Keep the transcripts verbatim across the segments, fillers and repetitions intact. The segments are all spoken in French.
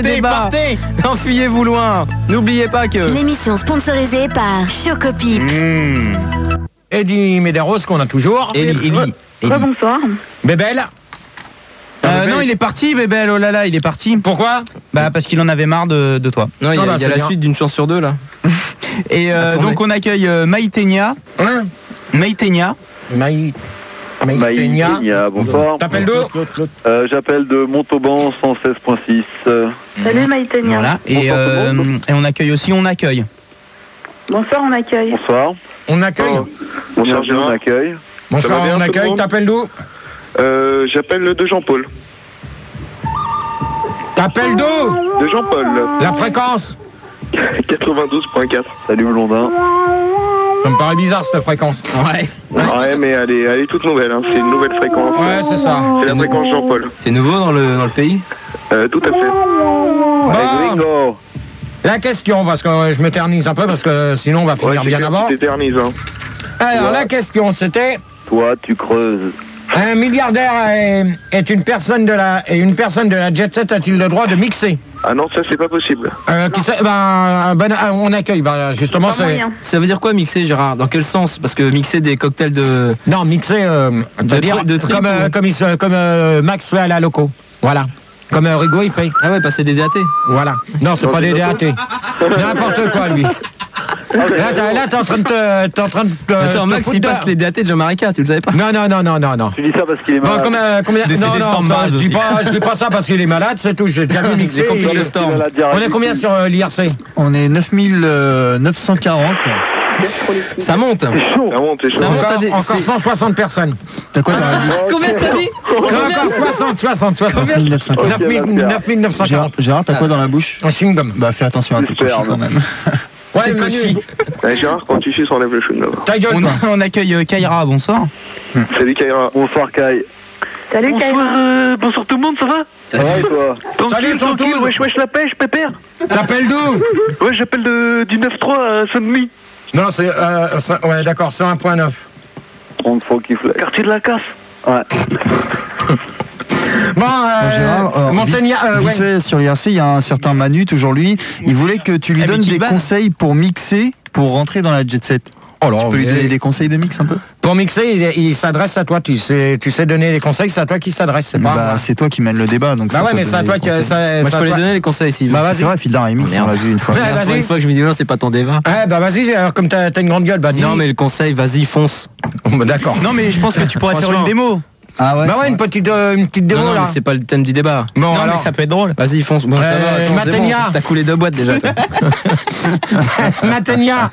partez, débat. partez. Enfuyez-vous loin. N'oubliez pas que... L'émission sponsorisée par Chocopip. Mmh. Eddie Medeiros qu'on a toujours. Eli, Eli. Ouais, bonsoir. Bébel. Euh, non, il est parti, Bébel, oh là là, il est parti. Pourquoi? Bah, parce qu'il en avait marre de, de toi. Non, il y a, Ah bah, il y a c'est la bien. suite d'une chance sur deux, là. Et euh, Attendez. donc, on accueille euh, Maïtenia. Hein? Maïtenia. Maï... Maïtenia. Maïtenia, bonsoir. T'appelles d'où? Euh, J'appelle de Montauban cent seize virgule six. Euh, Salut Maïtenia. Voilà. Et, Bonsoir, euh, tout le monde. et on accueille aussi, on accueille. Bonsoir, on accueille. bonsoir. On accueille. Bonsoir, Gérard. On accueille. Bonsoir, Ça va bien, on tout le accueille. monde T'appelles d'où? Euh, J'appelle de Jean-Paul. T'appelles d'où? De Jean-Paul. La fréquence. quatre-vingt-douze virgule quatre. Salut Blondin. Ça me paraît bizarre cette fréquence. Ouais. Ouais, mais elle est, elle est toute nouvelle. Hein. C'est une nouvelle fréquence. Ouais, c'est ça. C'est la fréquence Jean-Paul. T'es nouveau dans le, dans le pays? Euh, tout à fait. Bon, Gringo. la question, parce que euh, je m'éternise un peu, parce que sinon on va finir bien avant. T'éternises, hein. Alors, Ouais. la question, c'était... Toi, tu creuses. Un milliardaire est, est une personne de la et une personne de la jet set a-t-il le droit de mixer? Ah non, ça, c'est pas possible. euh, qui sait- ben, ben, euh, on accueille. Ben, justement, Pas c'est moyen. Ça veut dire quoi mixer, Gérard? Dans quel sens? Parce que mixer des cocktails de... non mixer, euh, De c'est-à-dire tri- de trip comme euh, ou- comme, il se- comme euh, Max fait à la loco. Voilà. Comme euh, Rigaud il fait. Ah ouais, passer des D A T. Voilà. Non, c'est Non, pas c'est des pas D A T. N'importe quoi lui. Là, t'es là, t'es en train de te, t'es en train de te, Attends, te Max, foutre il de- passe les D A T de Jean-Marie tu le savais pas? Non, non, non, non, non, non. Tu dis ça parce qu'il est Bon, malade. combien, combien Des- non, des non, Storm ça, Base je dis aussi. pas, je dis pas ça parce qu'il est malade, c'est tout. J'ai déjà vu mixer. Des comprimés il- de Storm. On est combien sur euh, l'I R C? On est neuf mille neuf cent quarante. Ça monte. C'est chaud. Ah bon, t'es chaud. Ça monte à Encore, des... encore c'est- cent soixante personnes. T'as quoi dans la liste? Combien t'as dit? Encore soixante, soixante, soixante. neuf mille neuf cent quarante. neuf mille neuf cent Gérard, quarante. Gérard, t'as quoi dans la bouche? En chewing-gum. Bah fais attention à tes J'espère, cochons quand même. Ouais, C'est le connu. chie. Ouais, Gérard, quand tu suces, enlève le chou de Ta gueule, On, toi. on accueille euh, Kaira, bonsoir. Salut Kaira. Bonsoir Kai. Salut Kaira. euh, bonsoir tout le monde, ça va? Ça va et toi? Salut, tonton. tranquille, wesh wesh la pêche, pépère. T'appelles d'où? Ouais, j'appelle de, du neuf trois à Saint-Denis, Non, c'est... Euh, cent- ouais, d'accord, c'est un point neuf. trente fois qu'il flèche. quartier de la Casse. Ouais. Bon, Bon, euh, Gérard, euh, Montaignard... vite, euh, vite ouais. fait, sur l'I R C, il y a un certain Manut aujourd'hui. Il voulait que tu lui Avec donnes des Ilban. conseils pour mixer, pour rentrer dans la jet set. Oh là, Tu peux lui mais- donner des conseils de mix un peu? Pour mixer, il, il s'adresse à toi. Tu sais, tu sais donner des conseils, c'est à toi qui s'adresse. C'est pas... Bah c'est toi qui mène le débat, donc Bah ouais, à mais de c'est à donner toi des qui... conseils. ça- Moi, c'est je à peux lui toi. donner les conseils s'il veut. Bah C'est vas-y. vrai, Fildar remix, Merde. on l'a vu une fois. Ouais, La vas-y. première fois que je me dis non, c'est pas ton débat. Ah bah vas-y, alors comme t'as t'as une grande gueule, bah dis. Non, mais le conseil, vas-y, fonce. Bon, bah, d'accord. Non, mais je pense que tu pourrais faire une démo. Ah ouais, Bah c'est ouais, une vrai. petite, euh, une petite démo Non, non, là. mais c'est pas le thème du débat. Bon, Non, alors, mais ça peut être drôle. Vas-y, fonce. Bon, ça Euh, va, attends, c'est bon. Mattenia. T'as coulé deux boîtes déjà. toi. Matenia.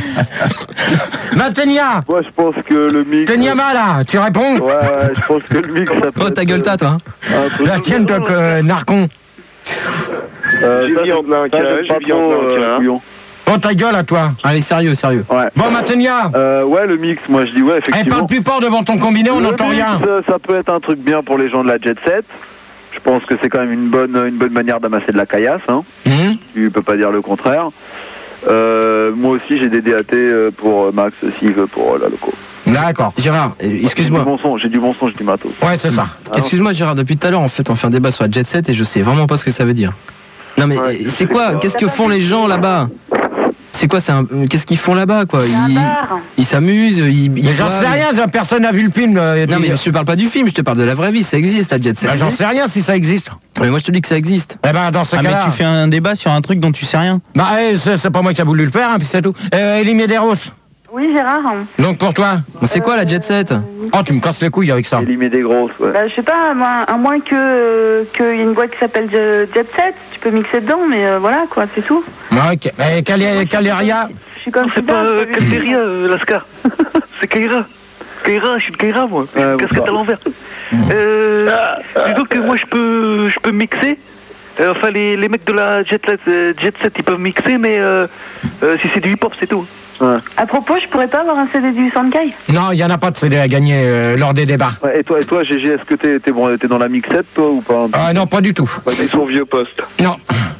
Matenia. Moi, je pense que le mix. Tenyama là, tu réponds? Ouais, ouais, je pense que le mix, ça peut. Oh, ta gueule, t'as, toi. La tienne, toi, que Narcon. Euh, J'ai mis en plein cas, j'ai mis en plein cas. Oh, ta gueule à toi. Allez, sérieux, sérieux. Ouais. Bon, Matenia. Euh, ouais, le mix, moi je dis ouais, Eh, effectivement. parle plus fort devant ton combiné, on Le n'entend mix, rien. euh, Ça peut être un truc bien pour les gens de la jet set. Je pense que c'est quand même une bonne, une bonne manière d'amasser de la caillasse. Hein. Hum. Tu peux pas dire le contraire. Euh, moi aussi, j'ai des D A T euh, pour euh, Max s'il veut pour euh, la loco. D'accord. Gérard, euh, J'ai excuse-moi. du bon son, j'ai du bon son, j'ai du matos. Ouais, c'est ça. Excuse-moi, Gérard, depuis tout à l'heure, en fait, on fait un débat sur la jet set et je sais vraiment pas ce que ça veut dire. Non, mais Ouais, euh, c'est quoi? Qu'est-ce que font les gens là-bas? C'est quoi? C'est un... Qu'est-ce qu'ils font là-bas, quoi? C'est un Ils bar. ils s'amusent, ils. ils Mais j'en boivent. sais rien, ça, personne n'a vu le film. euh, et Non, puis- mais je te parle pas du film, je te parle de la vraie vie. Ça existe, la jet set. Bah, j'en sais rien si ça existe. Mais moi, je te dis que ça existe. Eh ben, dans ce Ah, mais cas-là. tu fais un débat sur un truc dont tu sais rien. Bah, eh, c'est c'est pas moi qui a voulu le faire, hein, puis c'est tout. Euh, Elie Medeiros. Oui, Gérard. Donc pour toi. Bon, c'est quoi la jet set? Oh, tu me casses les couilles avec ça. Éliminer des grosses, ouais. Bah, je sais pas, moi, à moins que euh, qu'il y ait une boîte qui s'appelle euh, Jet Set, tu peux mixer dedans, mais euh, voilà, quoi, c'est tout. Ouais, ok. Eh, Calé- Caléria. Je suis comme C'est pas euh, Fidel, j'ai Calderia, euh, Lascar. C'est Kaira. Kaira, je suis de Kaira, moi. J'ai Ouais, une casquette bonsoir. à l'envers. Euh, disons que moi, je peux, je peux mixer. Euh, enfin, les, les mecs de la Jet, euh, Jet Set, ils peuvent mixer, mais euh, euh, si c'est du hip-hop, c'est tout. À propos, je pourrais pas avoir un C D du Sankai? Non, il n'y en a pas de C D à gagner euh, lors des débats. Ouais, et toi, et toi, G G, est-ce que t'es, t'es, bon, t'es dans la mixette, toi, ou pas? Ah non, pas du tout. Ouais, t'es sur vieux poste. Non.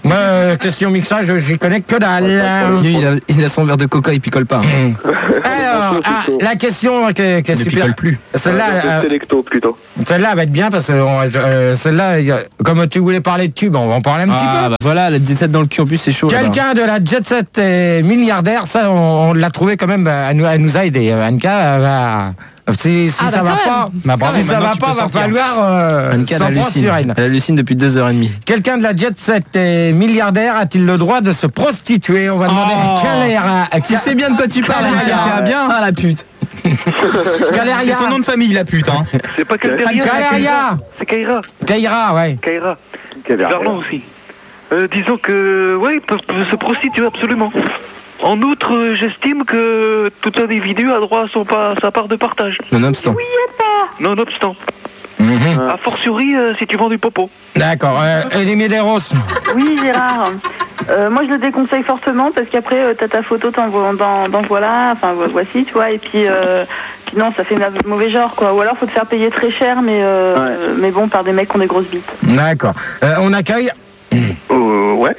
Moi, euh, question mixage, j'y connais que dalle. Lui, il a, il a son verre de coca, il picole pas. Hein. Alors, ah, la question qui est, qui est Il ne super. picole plus. Celle-là, euh, Selecto plutôt. celle-là va être bien parce que euh, celle-là, y a- comme tu voulais parler de tube, on va en parler un petit Ah, peu. bah voilà, la Jet Set dans le cul en plus, c'est chaud. là-bas. Quelqu'un de la Jet Set est milliardaire, ça on, on l'a trouvé quand même, elle nous, elle nous a aidé. Anka, elle va- si, si Ah, ça bah, va quand pas, même. Bah, bravo, si ça maintenant, va tu pas, peux va sortir. falloir euh, Anka, s'en elle prendre hallucine. sur elle. Elle hallucine depuis deux heures et demie. Quelqu'un de la Jet Set est milliardaire, a-t-il le droit de se prostituer? On va demander Oh. Caléria. Tu sais bien de quoi tu parles, Caléria. Anka. bien. Ah la pute. C'est Caléria. son nom de famille, la pute. Hein. C'est pas Calderia, Caléria. c'est Kaira. Kaira, ouais. Kaira. Verlan aussi. Euh, disons que, ouais, ils peuvent peuvent se prostituer absolument. En outre, euh, j'estime que tout individu a droit à son pa- sa part de partage. Nonobstant. Nonobstant. Mhm. A fortiori, euh, si tu vends du popo. D'accord. Euh, Elie Medeiros. Oui, Gérard. Euh, moi, je le déconseille fortement parce qu'après, euh, t'as ta photo dans, dans, dans voilà, enfin vo- voici, tu vois, et puis, euh, puis non, ça fait ma- mauvais genre, quoi. Ou alors, faut te faire payer très cher, mais, euh, Ouais. euh, mais bon, par des mecs qui ont des grosses bites. D'accord. Euh, on accueille. Euh, ouais.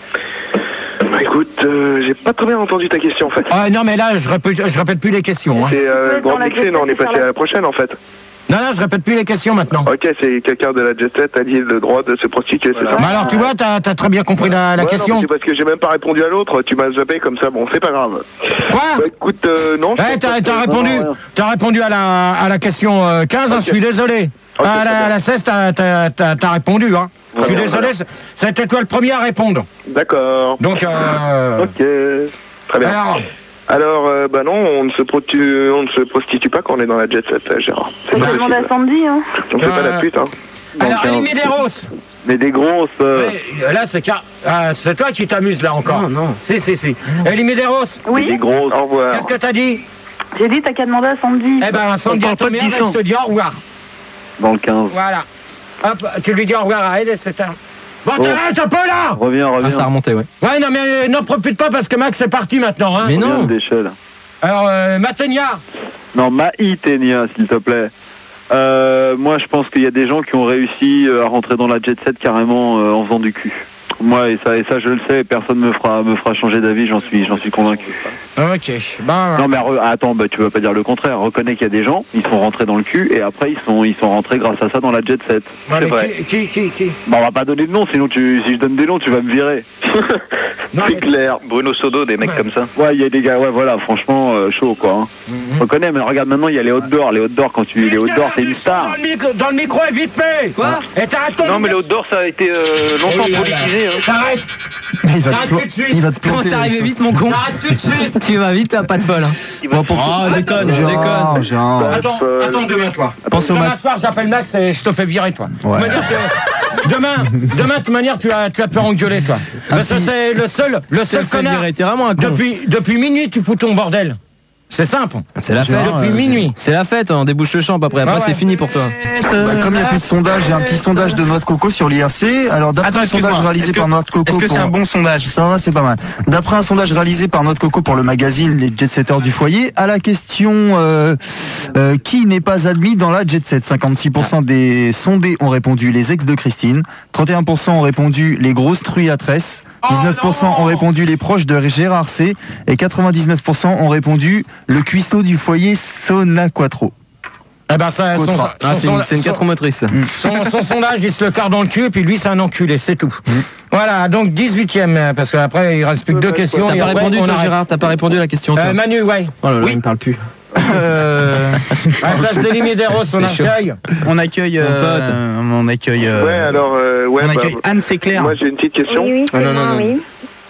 Bah écoute, euh, j'ai pas très bien entendu ta question en fait. Ah, non, mais là, je répète, je répète plus les questions. Hein. C'est euh, Ouais, grand dans la mixé, Jet non, on Set, est passé c'est à la prochaine en fait. Non, non, je répète plus les questions maintenant. Ok, c'est quelqu'un de la Jet Set a dit le droit de se prostituer, c'est ça? Bah alors, tu vois, t'as as très bien compris la, la Ouais, question. non, mais c'est parce que j'ai même pas répondu à l'autre, tu m'as zappé comme ça, bon, c'est pas grave. Quoi? Bah écoute, euh, non. je Ouais, pense t'as pas t'as que- répondu, non, non, rien. t'as répondu à la, à la question euh, quinze, hein, Ok. je suis désolé. Ok, à, très la, bien. à la seize, t'as t'as- t'as- t'as répondu. Hein. Je suis Voilà, désolé, voilà. c'est- c'était toi le premier à répondre. D'accord. Donc, euh, Ok, très bien. alors, Alors, euh, bah non, on ne se prostitue, on ne se prostitue pas quand on est dans la Jet Set, euh, Gérard. Faut C'est pas demander à possible. Sandy, hein. On fait pas la Euh, pute, hein. alors, Donc, Elie hein. Medeiros. Mais des grosses. euh, Ouais, là, c'est car- ah, c'est toi qui t'amuses là encore. Non, non. Si, si, si. Elie Medeiros, mais Oui, des grosses. Au revoir. qu'est-ce que t'as dit? j'ai dit, t'as qu'à demander à Sandy. Eh ben, sans On dire parle pas ton de merde, dix ans. je te dis au revoir. Dans le quinze. Voilà. Hop, tu lui dis au revoir à elle et c'est un... Bon, Oh. t'arrêtes un peu là. Reviens, reviens. Ah, ça a remonté, ouais. Ouais, non, mais euh, n'en profite pas parce que Max est parti maintenant. Hein. Mais non. d'échelle. Alors, euh, Matenia. Non, Maïtenia, s'il te plaît. Euh, moi, je pense qu'il y a des gens qui ont réussi euh, à rentrer dans la Jet Set carrément euh, en faisant du cul. Moi, et ça, et ça, je le sais, personne me fera, me fera changer d'avis, j'en suis, j'en suis convaincu. Ok. Ben, Non, mais re- attends, bah, tu vas pas dire le contraire. Reconnais qu'il y a des gens, ils sont rentrés dans le cul, et après, ils sont, ils sont rentrés grâce à ça dans la Jet Set. ouais, C'est mais vrai. qui, qui, qui, qui Bah, on va pas donner de nom, sinon, tu, si je donne des noms, tu vas me virer. Non, C'est mais- clair. Bruno Sodo, des mecs Ouais. comme ça. Ouais, il y a des gars, ouais, voilà, franchement, euh, chaud, quoi. Hein. Mhm. Reconnais, mais regarde, maintenant, il y a les outdoors. Les outdoors, quand tu les outdoors, c'est une star. Dans le, micro, dans le micro, et vite fait. Quoi? Et t'arrêtes ton Non, mais le outdoor, ça a été euh, longtemps Oh là là. politisé. Hein. T'arrêtes. Il va, Arrête te, plo- tout de suite. il va te Comment planter. t'es arrivé ça. vite, mon con? T'arrêtes tout de suite. Tu vas vite, t'as pas de folle. Hein. Il va Bon, pour- Oh, déconne, Genre, déconne. genre. Attends, euh, attends demain, toi. Pense au Demain match. soir, j'appelle Max et je te fais virer, toi. Ouais. De manière que- Demain, demain, de toute manière, tu vas, tu vas te faire engueuler, toi. Parce que c'est le seul, le Tu seul le fais connard. virer, t'es vraiment un con. Depuis, depuis minuit, tu fous ton bordel. C'est simple. C'est la fête. Genre, Depuis euh, minuit. C'est la fête, on débouche le champ après. Après, Ah ouais. c'est fini pour toi. Bah, comme il n'y a plus de sondage, j'ai un petit sondage de Noix de Coco sur l'I R C. Alors, d'après Attends, un sondage excuse-moi. réalisé Est-ce que- par Noix de Coco Est-ce que c'est pour- un bon sondage? Ça va, c'est pas mal. D'après un sondage réalisé par Noix de Coco pour le magazine Les Jet-Setters du foyer, à la question euh, euh, qui n'est pas admis dans la Jet Set, cinquante-six pour cent des sondés ont répondu les ex de Christine, trente et un pour cent ont répondu les grosses truies à tresse, dix-neuf pour cent ont répondu les proches de Gérard C et quatre-vingt-dix-neuf pour cent ont répondu le cuistot du foyer Sona Quattro. Eh ben, ça, son, Autre. Ah, c'est son- une, c'est une son- quatre roues motrices. son, son sondage, il se le carre dans le cul, et puis lui, c'est un enculé, c'est tout. Voilà, donc dix-huitième, parce qu'après, il reste plus que deux questions. T'as et pas après, répondu, on toi, arrête. Gérard? T'as pas répondu à la question, toi? Euh, Manu, ouais. Oh là là, Oui. il me parle plus. Euh, À la place d'Elie Medeiros, on C'est chaud. accueille. on accueille. euh, on accueille. euh, Ouais, alors, euh, ouais, on bah, accueille Anne, c'est clair. moi, j'ai une petite question. Oui, oui, Ah, c'est non, non, moi, non. oui.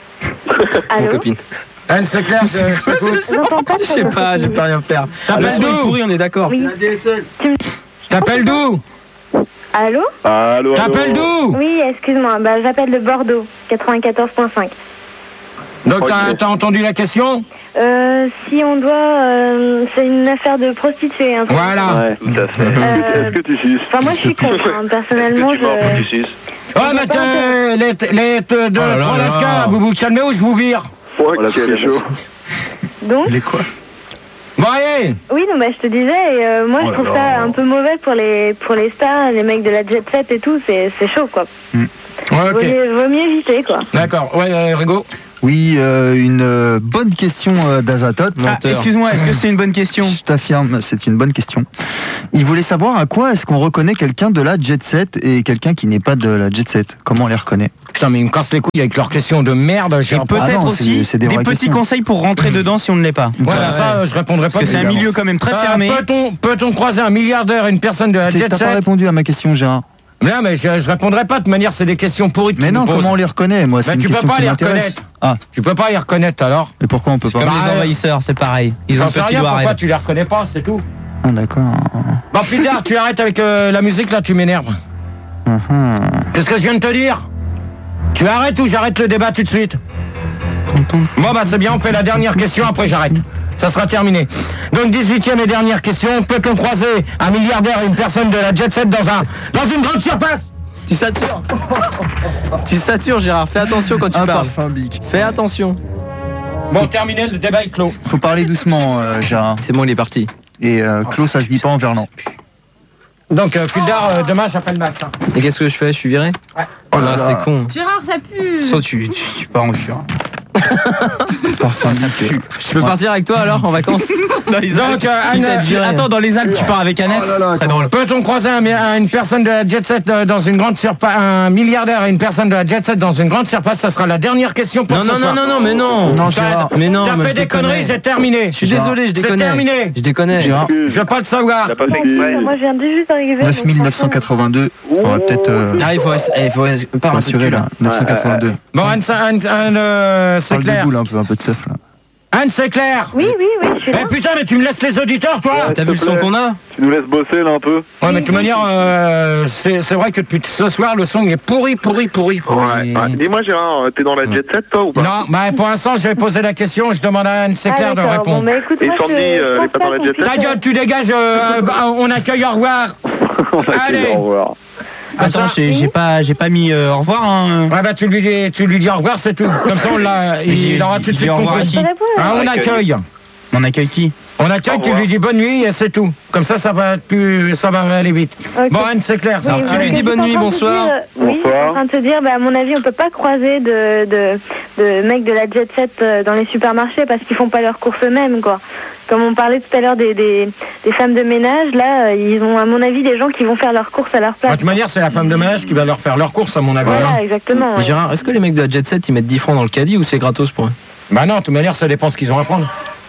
Mon Allô? copine. Anne, c'est clair, je je t'écoute. J'entends pas Je sais pas, je peux rien faire. T'appelles Le son est d'où? pourri, on est d'accord. Oui. T'appelles d'où? Allô? Allô, allô. T'appelles d'où? Oui, excuse-moi, bah, j'appelle de Bordeaux, quatre-vingt-quatorze virgule cinq. Donc, Ok. t'as t'as entendu la question? Euh, si on doit... euh, c'est une affaire de prostituée, hein. Voilà. Ouais, tout à fait. Euh, Est-ce que tu suces? Enfin, moi, je suis contre, hein. Personnellement, Est-ce que tu mords quand tu je... suces? Oh, mais t'es- les, les deux, Oh là là trois là lascars, là. là, vous vous calmez ou je vous vire? Ouais, quel chaud. Donc, Les quoi? Bon, allez. oui, non, bah, je te disais, et, euh, moi, Oh je là trouve là. ça un peu mauvais pour les, pour les stars, les mecs de la jet set et tout, c'est c'est chaud, quoi. Hmm. Ouais, ok. Vaut mieux, vaut mieux éviter, quoi. D'accord. Ouais, euh, Rigo. Oui, euh, une euh, bonne question euh, d'Azatot. Ah, excuse-moi, est-ce que c'est une bonne question? Je t'affirme, c'est une bonne question. Il voulait savoir à quoi est-ce qu'on reconnaît quelqu'un de la jet set et quelqu'un qui n'est pas de la jet set. Comment on les reconnaît? Putain, mais ils me cassent les couilles avec leurs questions de merde. Et J'ai un- peut-être Ah non, aussi c'est- c'est des des, vraies petits questions. conseils pour rentrer dedans si on ne l'est pas. Voilà, ça, euh, je répondrai pas. Parce que c'est un évidemment. milieu quand même très Euh, fermé. Peut-on peut-on croiser un milliardaire et une personne de la T'as jet t'as pas set? répondu à ma question, Gérard. Non, mais je, je répondrai pas. De toute manière, c'est des questions pourries. que Mais tu non, me poses. comment on les reconnaît? Moi, c'est Bah, une tu peux question pas qui les m'intéresse. reconnaître. Ah, Tu peux pas les reconnaître alors. et pourquoi on peut pas? Comme Bah, les euh, envahisseurs, c'est pareil. Ils ont J'en le sais petit rien, doigt pourquoi raide. tu les reconnais pas, c'est tout. Ah, d'accord. Bon, plus tard, tu arrêtes avec euh, la musique, là, tu m'énerves. Mhm. Qu'est-ce que je viens de te dire? Tu arrêtes ou j'arrête le débat tout de suite? Bon, bah, c'est bien, on fait la dernière question, après j'arrête. Ça sera terminé. Donc, dix-huitième et dernière question. Peut-on croiser un milliardaire et une personne de la jet set dans, un, dans une grande surface? Tu satures. Tu satures, Gérard. Fais attention quand tu Un parles. parfum Bic. Fais attention. Bon, terminé, le débat est clos. Faut parler doucement, euh, Gérard. C'est bon, il est parti. Et euh, Clos, ça se dit pas en verlan. Donc, euh, Kuldar, euh, demain, j'appelle Max. hein. Et qu'est-ce que je fais? Je suis viré? Ouais. Oh là là, là. c'est con. Gérard, ça pue. Sauf tu, tu, tu pars en cure. Parfum Bic. Je peux partir avec toi alors en vacances? Dans les Alpes. Donc, euh, Quitte à Anne, être viré. Attends, dans les Alpes, tu pars avec Annette. Très drôle. peut-on croiser un, un- une personne de la jet set euh, dans une grande surface, un milliardaire et une personne de la jet set dans une grande surface? Ça sera la dernière question pour Non, ce non, soir. non, non, non, mais non. Non, T'as- Gérard. Mais non, T'as mais fait je des déconne. conneries, c'est terminé. Je suis désolé, je C'est déconne. terminé. Je déconne. Gérard. Je veux pas le savoir. T'as pas fait Moi, exprès. moi, je viens de juste d'arriver. neuf mille neuf cent quatre-vingt-deux. Faudrait peut-être euh, Ah, il faut, eh, il faut pas un peu de rassurer cul, là. là. neuf cent quatre-vingt-deux. Bon, Anne, ça- Anne, Anne, euh, c'est Parle clair. debout là, un peu, un peu de seuf là. Anne, c'est clair. Oui, oui, oui, je suis là. Eh putain, mais tu me laisses les auditeurs, toi. T'as vu le son qu'on a? Tu nous laisses bosser là un peu. Ouais, mais de toute manière, euh, c'est c'est vrai que depuis ce soir, le son il est pourri, pourri, pourri. pourri. Dis-moi, Gérard, t'es dans la jet set, toi, ou pas? Non, bah pour l'instant, je vais poser la question. Je demande à Anne, c'est Ah, clair, de d'accord. répondre. Bon, bah, écoute, Et moi, Sandy, je euh, elle est pense pas dans la qu'on jet puisse- Ta gueule, tu dégages. euh, bah, on accueille, au revoir. On va Allez. au revoir. Attends, j'ai j'ai pas, j'ai pas mis euh, au revoir. Hein. Ouais, bah tu lui dis, tu lui dis au revoir, c'est tout. Comme ça, on l'a, il, j'ai- aura tout de j'ai suite dit au revoir à compris. qui? Ah, on accueille. On accueille qui? On accueille, Au tu revoir. lui dis bonne nuit et c'est tout. Comme ça, ça va être plus, ça va aller vite. Ok. Bon, Anne, c'est clair. Ça. Oui, tu oui, lui oui, dis je bonne suis nuit, en train de te bonsoir. dire, euh, Oui, je suis Bonsoir. en train de te dire, bah, à mon avis, on peut pas croiser de, de, de mecs de la jet set euh, dans les supermarchés parce qu'ils font pas leurs courses eux-mêmes, quoi. Comme on parlait tout à l'heure des, des, des femmes de ménage, là, euh, ils ont, à mon avis, des gens qui vont faire leurs courses à leur De place. toute manière, c'est la femme de ménage qui va leur faire leur course, à mon avis. hein. Voilà, exactement. Mais ouais. Gérard, est-ce que les mecs de la Jet Set ils mettent dix francs dans le caddie ou c'est gratos pour eux? Bah non, de toute manière, ça dépend ce qu'ils ont à prendre.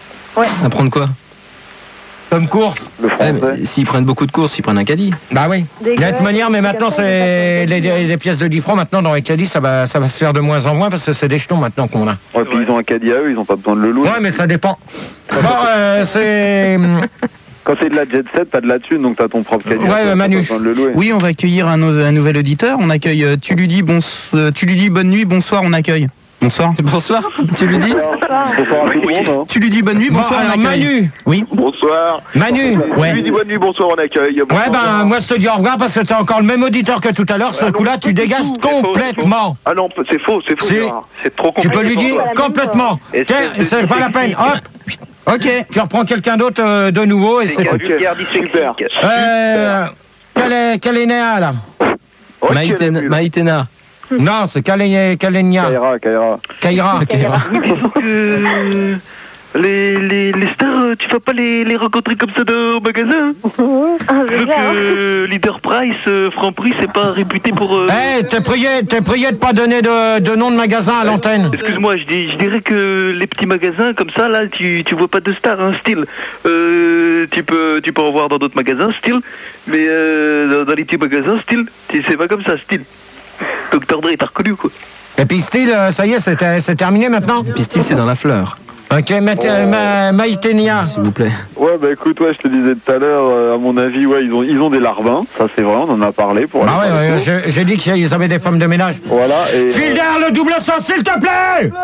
À prendre quoi? Comme course. Le Eh, français. mais S'ils prennent beaucoup de courses, ils prennent un caddie. Bah oui. Des De toute gars, manière, mais des maintenant, gars, c'est des les, gars. les pièces de dix francs, maintenant, dans les caddies, ça va, ça va se faire de moins en moins parce que c'est des jetons maintenant qu'on a. Ouais, puis ils ont un caddie à eux, ils ont pas besoin de le louer. Ouais, mais ça dépend. Bon, euh, c'est... Quand c'est de la jet set, t'as de la thune, donc t'as ton propre caddie. Ouais, à toi, t'as Manu. pas besoin de le louer. Oui, on va accueillir un, nou- un nouvel auditeur. On accueille. euh, tu lui dis bon, tu lui dis bonne nuit, bonsoir. On accueille. Bonsoir. Bonsoir, tu lui dis? Bonsoir à tout le monde. hein. Tu lui dis bonne nuit, Bon, bonsoir. alors, on accueille. Manu. Oui. Bonsoir. Manu. Ouais. Je lui dis bonne nuit, bonsoir, on accueille. Ouais, ben, moi, je te dis au revoir parce que t'es encore le même auditeur que tout à l'heure. Ce Ah non, coup-là, pas tu du dégages tout, c'est faux, complètement. Ah non, c'est faux, c'est faux, Si. Gérard. C'est trop Tu compliqué. peux lui dire la même complètement. Et Tiens, c'est- c'est pas la peine. Hop. Ok. Tu reprends quelqu'un d'autre euh, de nouveau et c'est C'est tout. vulgaire, Super. dyslexique. Euh... Quel est, quel est Néa, là? Ok, Maïtena. la bulle. Maïtena. Non, c'est Kalenia. Kalenia. Kaira, Kaira. Kaira. Oui, disons que les, les, les stars, euh, tu vas pas les, les rencontrer comme ça dans- au magasin. Ah, Vu c'est bien, hein. que Leader Price, euh, Franprix, c'est pas réputé pour... euh, Eh, t'es prié, t'es prié de pas donner de, de nom de magasin à l'antenne. Excuse-moi, je, dis, je dirais que les petits magasins comme ça, là, tu, tu vois pas de stars, hein, style. Euh, tu, peux, tu peux en voir dans d'autres magasins, style. Mais euh, dans, dans les petits magasins, style, tu sais pas comme ça, style. docteur Dre, t'as reconnu, quoi. Et puis style, euh, ça y est, c'est euh, c'est terminé maintenant. Puis style, c'est dans la fleur, Ok, mais euh, ma, Maïtenia. s'il vous plaît. Ouais, bah écoute, ouais, je te disais tout à l'heure, euh, à mon avis, ouais, ils ont, ils ont des larbins, ça c'est vrai, on en a parlé pour Ah aller ouais, faire ouais, le tour. je- j'ai dit qu'ils avaient des femmes de ménage. Voilà, et euh, Fildar, le double sens, s'il te plaît.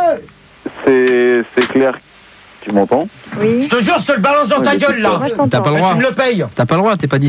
c'est c'est clair. Tu m'entends? Oui. Je te jure, je te le balance dans ta Ouais, mais gueule, là. Moi, je t'entends. T'as pas le Mais droit. tu me le payes. T'as pas le droit, t'es pas d'ici.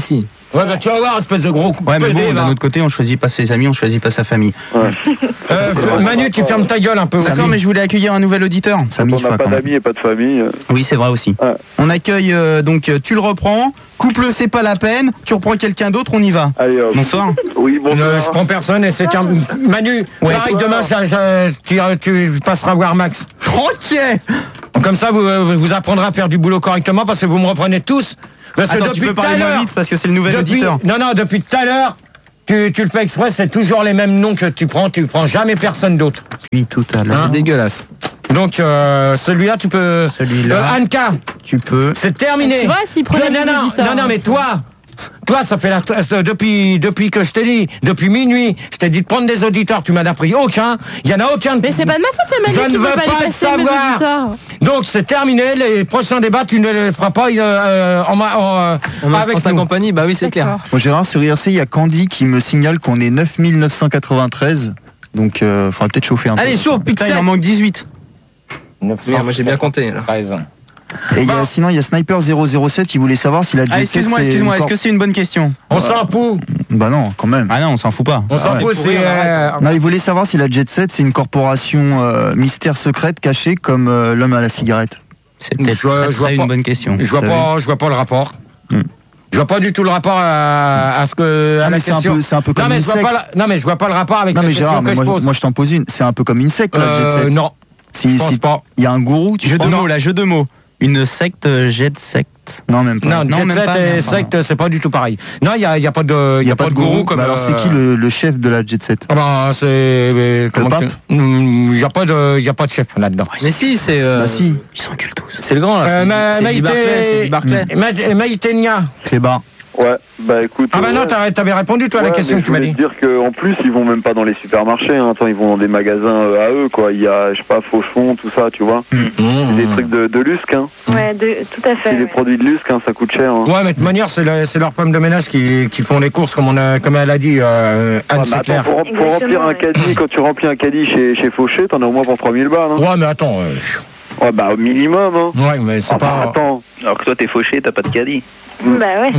Ouais, bah tu vas voir, espèce de gros coup Ouais, mais pédé, bon, va. d'un autre côté, on choisit pas ses amis, on choisit pas sa famille. Ouais. Euh, Manu, tu fermes ta gueule un peu. D'accord, mais je voulais accueillir un nouvel auditeur. Ça On m'y n'a fait pas quand même. d'amis et pas de famille. euh. Oui, c'est vrai aussi. Ouais. On accueille euh, donc euh, tu le reprends, couple c'est pas la peine, tu reprends quelqu'un d'autre, on y va. Allez, hop. Bonsoir. Oui, bon. Euh, je prends personne et c'est terminé. Manu, Ouais. pareil, demain, ça- ça- tu, tu passeras voir Max. Ok. Comme ça, vous, euh, vous apprendrez à faire du boulot correctement parce que vous me reprenez tous. Parce que Attends, tu depuis peux tout à parler moins l'heure, vite parce que c'est le nouvel depuis- auditeur. non, non, depuis tout à l'heure, tu, tu le fais exprès, c'est toujours les mêmes noms que tu prends, tu prends jamais personne d'autre. Oui, tout à l'heure. Hein C'est dégueulasse. Donc, euh, celui-là, tu peux... Celui-là. Euh, Anka, Tu peux. c'est terminé. Tu vois, s'il prenait non, les non, auditeurs, non, non, hein, mais ça. toi, toi, ça fait la, euh, depuis, depuis que je t'ai dit, depuis minuit, je t'ai dit de prendre des auditeurs, tu m'en as pris aucun, il y en a aucun. de- Mais c'est pas de ma faute, c'est Je Manu ne qui veut veux pas pas les le passer, mes savoir. auditeurs. Donc c'est terminé, les prochains débats, tu ne les feras pas euh, euh, en, ma- en, euh, En, avec en ta nous. compagnie, bah oui, c'est clair. D'accord. Bon, Gérard, sur I R C, il y a Candy qui me signale qu'on est neuf mille neuf cent quatre-vingt-treize. Donc, il euh, faudra peut-être chauffer un peu. Allez, chauffe, Putain, il Pixel. en manque dix-huit. Merde, moi j'ai bien compté. Là. Et il y Bon. a, sinon, il y a Sniper zéro zéro sept, il voulait savoir si la Jet Ah, sept, excuse-moi, c'est excuse-moi, une est-ce que c'est une bonne question? On s'en fout, Bah non, quand même. Ah non, on s'en fout pas. on s'en ouais. fout, c'est... euh, Non, il voulait savoir si la Jet sept, c'est une corporation euh, mystère secrète cachée comme euh, l'homme à la cigarette. C'est peut-être Je vois- très, je vois très pas. une bonne question. je vois T'as pas, je vois pas le rapport. Hmm. Je vois pas du tout le rapport à, à ce que à Ah, la mais c'est un question. peu, c'est un peu non comme mais une je vois secte. pas, la- non mais je vois pas le rapport avec Non la mais question Gérard, que mais je moi, pose. moi je t'en pose une. C'est un peu comme une secte, la Jet Euh, sept. non, Si, je pense si, pas. il y a un gourou, tu Jeu de crois mots, là, jeu de mots. Une secte, euh, jet secte. Non, même pas. Non, Non, Jet même Set pas, et même pas. secte, c'est pas du tout pareil. Non, il y a, il y a pas de, il y a pas de gourou comme. Bah alors, c'est euh, qui le, le chef de la Jet sept? Ah ben, c'est. euh, comment pape que- Hmm, Il y a pas de, il y a pas de chef là-dedans. Mais si, c'est. euh, Bah si, Ils s'enculent tous. C'est le grand là. Euh, c'est- Ma- c'est du Barclay. C'est du Barclay. Ma- Maïté Nia. Clébar. Ouais, bah écoute. Ah bah non, ouais. t'as- t'avais répondu toi à la Ouais, question mais que tu m'as je dit. voulais te dire qu'en plus, ils vont même pas dans les supermarchés. Hein. Attends, ils vont dans des magasins euh, à eux, quoi. Il y a, je sais pas, Fauchon, tout ça, tu vois. C'est des trucs de, de Lusque, hein. Ouais, de- tout à fait. C'est des ouais. produits de Lusque, hein, ça coûte cher. Hein. Ouais, mais de toute manière, c'est le- c'est leurs femmes de ménage qui, qui font les courses, comme, on a, comme elle a dit, euh, Anne Ouais, mais Sinclair. attends, pour, pour Exactement, remplir un ouais. caddie, quand tu remplis un caddie chez, chez Fauché, t'en as au moins pour trois mille balles. Hein. Ouais, mais attends. euh, Ouais, bah au minimum. Hein. ouais, mais c'est Ah, bah, pas. attends. Alors que toi, t'es fauché, t'as pas de caddie. Bah ouais.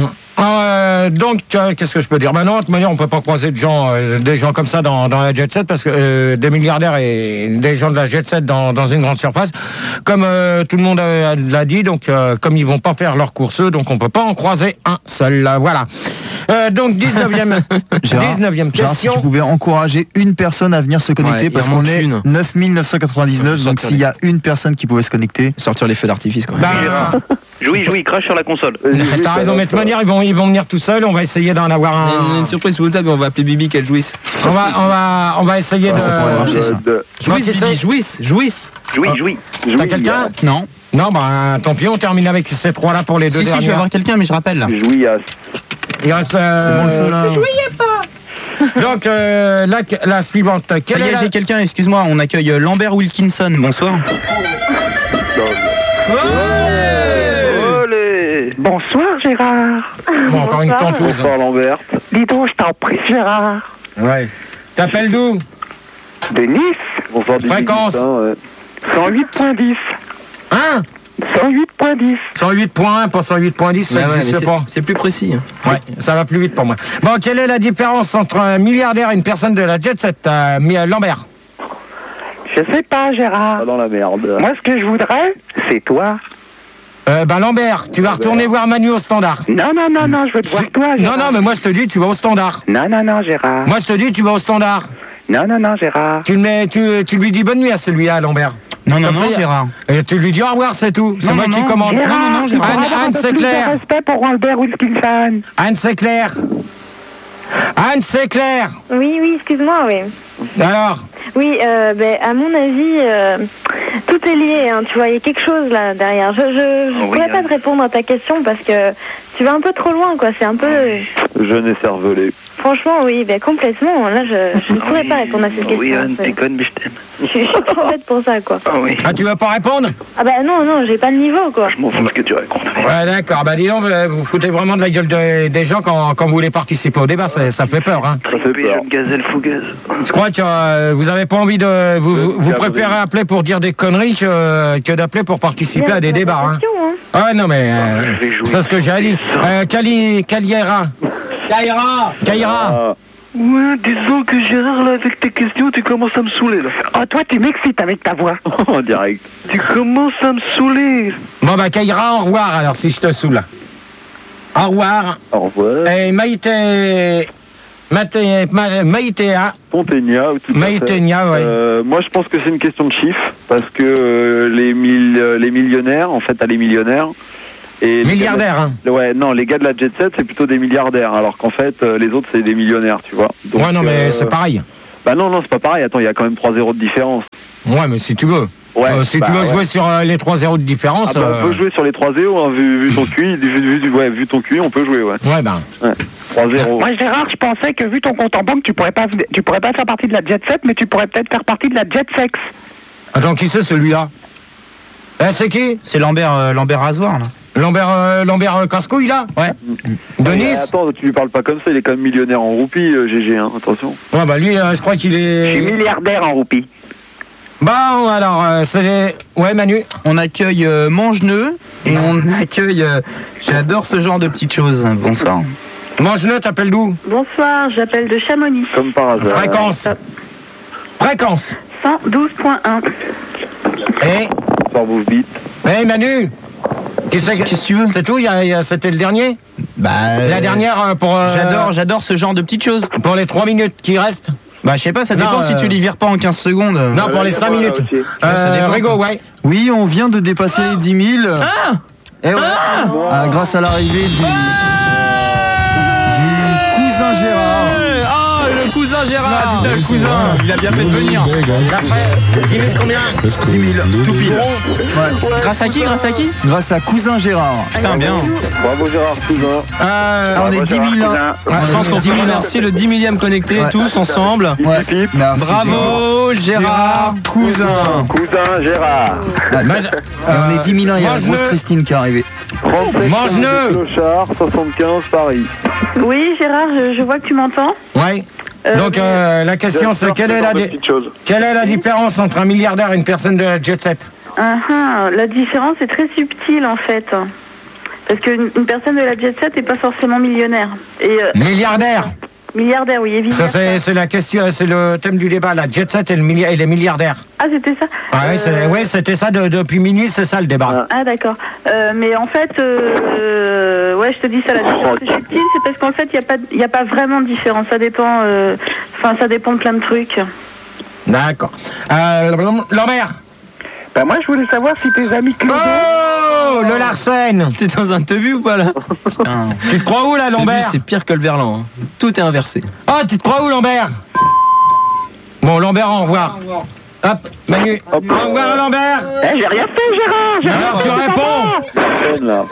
Euh, donc, euh, qu'est-ce que je peux dire? Ben non, de toute manière, on peut pas croiser de gens, euh, des gens comme ça dans, dans la Jet Set, parce que euh, des milliardaires et des gens de la Jet Set dans, dans une grande surface, comme euh, tout le monde euh, l'a dit, donc euh, comme ils vont pas faire leurs courses, eux, donc on peut pas en croiser un seul. euh, voilà. Euh, donc, dix-neuvième, Gérard, dix-neuvième Gérard, si question. tu pouvais encourager une personne à venir se connecter, Ouais, il parce en qu'on manque est une. neuf mille neuf cent quatre-vingt-dix-neuf, Ouais, donc sortir s'il y a une personne qui pouvait se connecter. Sortir les feux d'artifice quand même. Bah, Jouis, jouis, crache sur la console. t'as raison, mais de toute manière, ils vont, ils vont venir tout seuls, on va essayer d'en avoir On a une, un. une surprise sous le table, on va appeler Bibi qu'elle jouisse. On va, on va, on va essayer Ouais, de. ça pourrait marcher, ça. De- Jouisse, qui Bibi, c'est jouisse, jouisse. Jouis, Ah. jouis. T'as quelqu'un? Non. Non, bah tant pis, on termine avec ces trois-là pour les deux Si, si, je vais dernières. avoir quelqu'un, mais je rappelle là. Jouillasse. Il reste. C'est bon le feu là. Donc, euh, la, la suivante. Ça Quelle y est est, la... j'ai quelqu'un, excuse-moi, on accueille euh, Lambert Wilkinson. Bonsoir. Olé. Bonsoir Gérard. Bon, encore une Bonsoir. tentouse. Bonsoir Lambert. Dis donc, je t'en prie Gérard. Ouais. T'appelles d'où? De Nice, Bonsoir Didi, Fréquence. putain, ouais. cent huit virgule dix. Hein? cent huit virgule dix. cent huit point un, pas cent huit point dix, ça Ouais, ouais, mais n'existe c'est- pas. C'est plus précis. Ouais, ça va plus vite pour moi. Bon, quelle est la différence entre un milliardaire et une personne de la Jet Set, euh, Mi- Lambert? Je sais pas Gérard. Pas dans la merde. Moi ce que je voudrais, c'est toi. Euh, bah Lambert, tu vas retourner voir Manu au standard. Non, non, non, non, je veux te voir toi Non, Gérard. non, mais moi je te dis, tu vas au standard. Non, non, non Gérard. Moi je te dis, tu vas au standard. Non, non, non Gérard. Tu, le mets, tu, tu lui dis bonne nuit à celui-là, Lambert. Non, non, Comme non, ça, y a- Gérard. Et tu lui dis au revoir, c'est tout. C'est Non, moi non, qui non. commande. Gérard, non, non, Gérard. tu Anne- devrais avoir Anne, un peu c'est plus clair. de respect pour Albert Wilkinson. Anne, c'est clair. Anne, c'est clair. Oui, oui, excuse-moi, oui. Alors, Oui, euh, ben, à mon avis, euh, tout est lié, hein, tu vois, il y a quelque chose là derrière. Je je, je Oui, pourrais pas hein. te répondre à ta question parce que tu vas un peu trop loin, quoi. C'est un peu... Jeune et cervelé. Franchement, oui, ben, complètement. Là, je, je ne pourrais pas répondre à cette question. Oui, Anne, C'est- t'es conne, mais je t'aime. je, suis- je suis trop bête pour ça, quoi. Ah oui. ah, tu veux pas répondre? Ah bah non, non, j'ai pas le niveau, quoi. Je m'en fous ce que tu racontes. Ouais, d'accord. Bah dis donc, vous vous foutez vraiment de la gueule de- des gens quand, quand vous voulez participer au débat. Ça, ça fait peur, hein. Tripé, jeune gazelle fougueuse. Je crois que euh, vous avez pas envie de... Vous, vous, vous Gabriel. préférez appeler pour dire des conneries que, que d'appeler pour participer à des débats, hein. Question, hein. Ah ouais, non, mais... euh, Je vais jouer. c'est ce que j'ai dit. Euh, Cali, Caliera. Kaira Kaira Ah, Ouais, disons que Gérard, là, avec tes questions, tu commences à me saouler, là. Oh, toi, tu m'excites avec ta voix. en direct. Tu commences à me saouler. Bon bah Kaira, au revoir alors si je te saoule. Au revoir. Au revoir. Et Maïté... Maïté... Ma- Maïtéa. Ponténia, tout à fait. Maïténia, ouais. Euh, moi, je pense que c'est une question de chiffres, parce que euh, les, mille- euh, les millionnaires, en fait, elle est millionnaire. Et les Milliardaire, hein. gars de- Ouais, non, les gars de la Jet Set, c'est plutôt des milliardaires, alors qu'en fait, euh, les autres, c'est des millionnaires, tu vois. Donc, Ouais, non, mais euh, c'est pareil. Bah non, non, c'est pas pareil. Attends, il y a quand même trois zéros de différence. Ouais, mais si tu veux. Ouais, Euh, si bah tu veux ouais. jouer sur euh, les trois zéros de différence... Ah bah, euh, on peut jouer sur les trois zéros, hein, vu, vu ton Q I, vu, vu, vu- ouais, vu ton Q I, on peut jouer, ouais. Ouais, ben... trois zéro. Moi, Gérard, je pensais que vu ton compte en banque, tu pourrais pas, tu pourrais pas faire partie de la Jet Set, mais tu pourrais peut-être faire partie de la Jet Sex. Attends, qui c'est celui-là? Eh, c'est qui? C'est Lambert, euh, Lambert Rasoir, là. Lambert, euh, Lambert euh, Cascouille, là? Ouais. De Mais Nice? attends, tu lui parles pas comme ça, il est quand même millionnaire en roupies, euh, G G, hein, attention. Ouais, bah lui, euh, je crois qu'il Je suis est... milliardaire en roupie. Bon, alors, euh, c'est... Ouais, Manu? On accueille euh, Mangeneux et on accueille... euh, J'adore ce genre de petites choses. Bonsoir. Mange-le, t'appelles d'où? Bonsoir, j'appelle de Chamonix. Comme par hasard. Fréquence. Fréquence. cent douze point un. Eh, Soir bouffe bite. eh, Manu? Qui c'est que- Qu'est-ce que tu veux? C'est tout? Il y a- il y a- C'était le dernier? Bah... La euh, dernière euh, pour... euh, J'adore, j'adore ce genre de petites choses. Pour les trois minutes qui restent? Bah, je sais pas, ça Non, dépend euh, si tu les vires pas en quinze secondes. Non, pour les cinq minutes. aussi. ça Euh, dépend. Rigo, ouais. Oui, on vient de dépasser les dix mille. Ah Et ouais. Ah, grâce à l'arrivée du, du cousin Gérard. Ah, le cousin Gérard. Putain, le cousin, il a bien fait de venir. Après, dix minutes combien? dix mille, tout pile. Ouais. Grâce à qui, grâce à qui? Grâce à cousin Gérard. Putain, bien. Bravo Gérard, cousin. Euh, Ah, on est dix mille. hein. Ouais, je pense qu'on peut remercier le dix millième connecté, Ouais. tous ensemble. Ouais. Pipe. Merci, Bravo Gérard. Cousin. Cousin Gérard. Gérard. bah, Ah, on est dix mille ans, il y a la mange-le. grosse Christine qui est arrivée. trente-sept Mange-le. Clochard, soixante-quinze Paris. Oui, Gérard, je, je vois que tu m'entends. Ouais. Euh, Donc euh, la question c'est quelle est la di- quelle est la différence entre un milliardaire et une personne de la jet set? Ah, ah, la différence est très subtile en fait. Parce qu'une une personne de la jet set n'est pas forcément millionnaire. Et euh, Milliardaire. milliardaire, oui, évidemment. Ça c'est c'est la question, c'est le thème du débat, la jet set et, le milli- et les milliardaires. Ah, c'était ça. Ah, ouais, c'est- Euh, ouais, c'était ça de- depuis minuit, c'est ça le débat. Ah, d'accord. Euh, mais en fait, euh, euh, ouais, je te dis ça, la différence est subtile, c'est parce qu'en fait, il n'y a, pas- y a pas vraiment de différence. Ça dépend, euh, enfin, ça dépend de plein de trucs. D'accord. Euh, Lambert. Bah, moi, je voulais savoir si tes amis Claude. Oh, le Larsen. T'es dans un tebu ou pas là? Putain. Tu te crois où là, Tebu, Lambert? c'est pire que le verlan. hein. Tout est inversé. Oh, tu te crois où, Lambert? Bon, Lambert, au revoir. Hop, Manu. Au revoir, Lambert. Eh, j'ai rien fait, Gérard. J'ai rien Alors, fait, tu c'est réponds. pas L'antenne, là.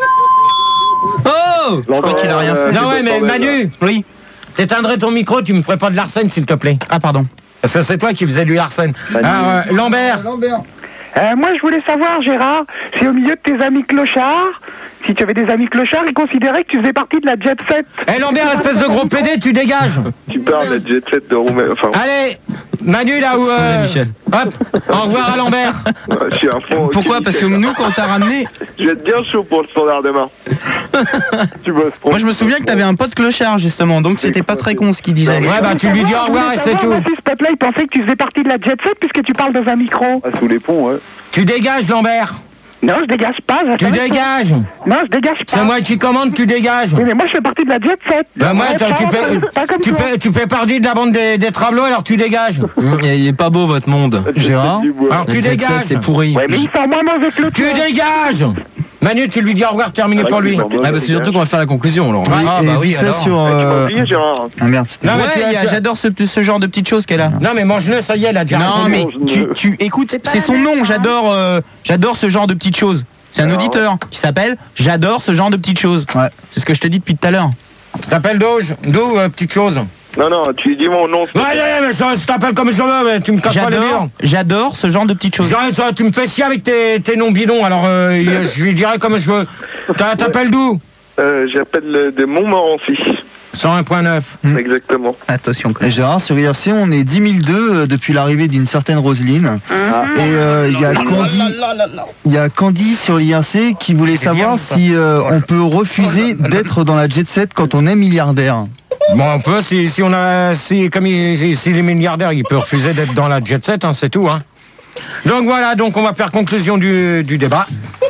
Oh Je crois qu'il a rien fait. Non, ouais, mais Manu, Oui. t'éteindrais ton micro, tu me ferais pas de Larsen, s'il te plaît. Ah, pardon. Parce que c'est toi qui faisais du Larsen. Alors, euh, Lambert. Euh, moi, je voulais savoir, Gérard, si au milieu de tes amis clochards, si tu avais des amis clochards, ils considéraient que tu faisais partie de la jet set. Eh, Lambert, espèce de gros pédé, tu dégages. Tu parles de jet set de Roumaine. Enfin, Allez, Manu, là où... euh, Michel. Hop, au revoir à Lambert. je suis un fond. Pourquoi? Parce que nous, quand on t'a ramené... Je vais être bien chaud pour le standard demain. Tu bosses. Moi, je me souviens que t'avais un pote clochard, justement, donc c'était pas très con ce qu'il disait. Ouais, bah, tu lui dis au revoir et c'est tout. Si ce peuple-là, il pensait que tu faisais partie de la jet set puisque tu parles dans un micro. Ah, sous les ponts, ouais. Tu dégages, Lambert. Non, je dégage pas. Tu j'attends- dégages. Non, je dégage pas. C'est moi qui commande, tu dégages. Oui, mais moi, je fais partie de la jet set. Bah, moi, Ouais, tu, pas- tu fais, pas comme tu, toi. fais, tu fais partie de la bande des, des Travelots, alors tu dégages. Hum, Il est pas beau votre monde. Gérard. Du bois. Alors tu Le jet set, dégages. c'est pourri. Ouais, mais ils sont moins mauvais que le Tu tien. dégages. Manu, tu lui dis au revoir, terminé pour lui. Ah bah c'est surtout qu'on va faire la conclusion alors. Oui, Ah, et bah oui, vite fait alors. sur... Tu m'as euh, oublié, Gérard. Ah merde. Non, mais Ouais, tu- il y a- tu- j'adore ce, ce genre de petites choses qu'elle a. Non, mais mange-le, ça y est, elle a déjà Non, répondu. mais tu, tu écoutes, C'est pas c'est la son même, nom, hein. j'adore euh, j'adore ce genre de petites choses. C'est un Ah, auditeur qui s'appelle J'adore ce genre de petites choses. Ouais. C'est ce que je te dis depuis tout à l'heure. T'appelles Doge, d'où, euh, petite chose. Non, non, tu dis mon nom. Ouais, ouais, mais ça, je t'appelle comme je veux, mais tu me casses pas les J'adore, murs. j'adore ce genre de petites choses. Genre, toi, tu me fais chier avec tes, tes noms bidons, alors euh, je lui dirai comme je veux. T'as- T'appelles d'où? Euh, J'appelle de Montmorency. cent un point neuf. Mm. Exactement. Attention. Et Gérard, sur I R C, on est dix mille deux euh, depuis l'arrivée d'une certaine Roselyne. Et euh, il y a Candy, il y a Candy sur l'I R C qui voulait savoir si euh, on peut refuser d'être dans la jet set quand on est milliardaire. Bon, on peut, si, si on a, si, comme il, si, si les milliardaires, il peut refuser d'être dans la jet set, hein, c'est tout, hein. Donc voilà, donc on va faire conclusion du, du débat.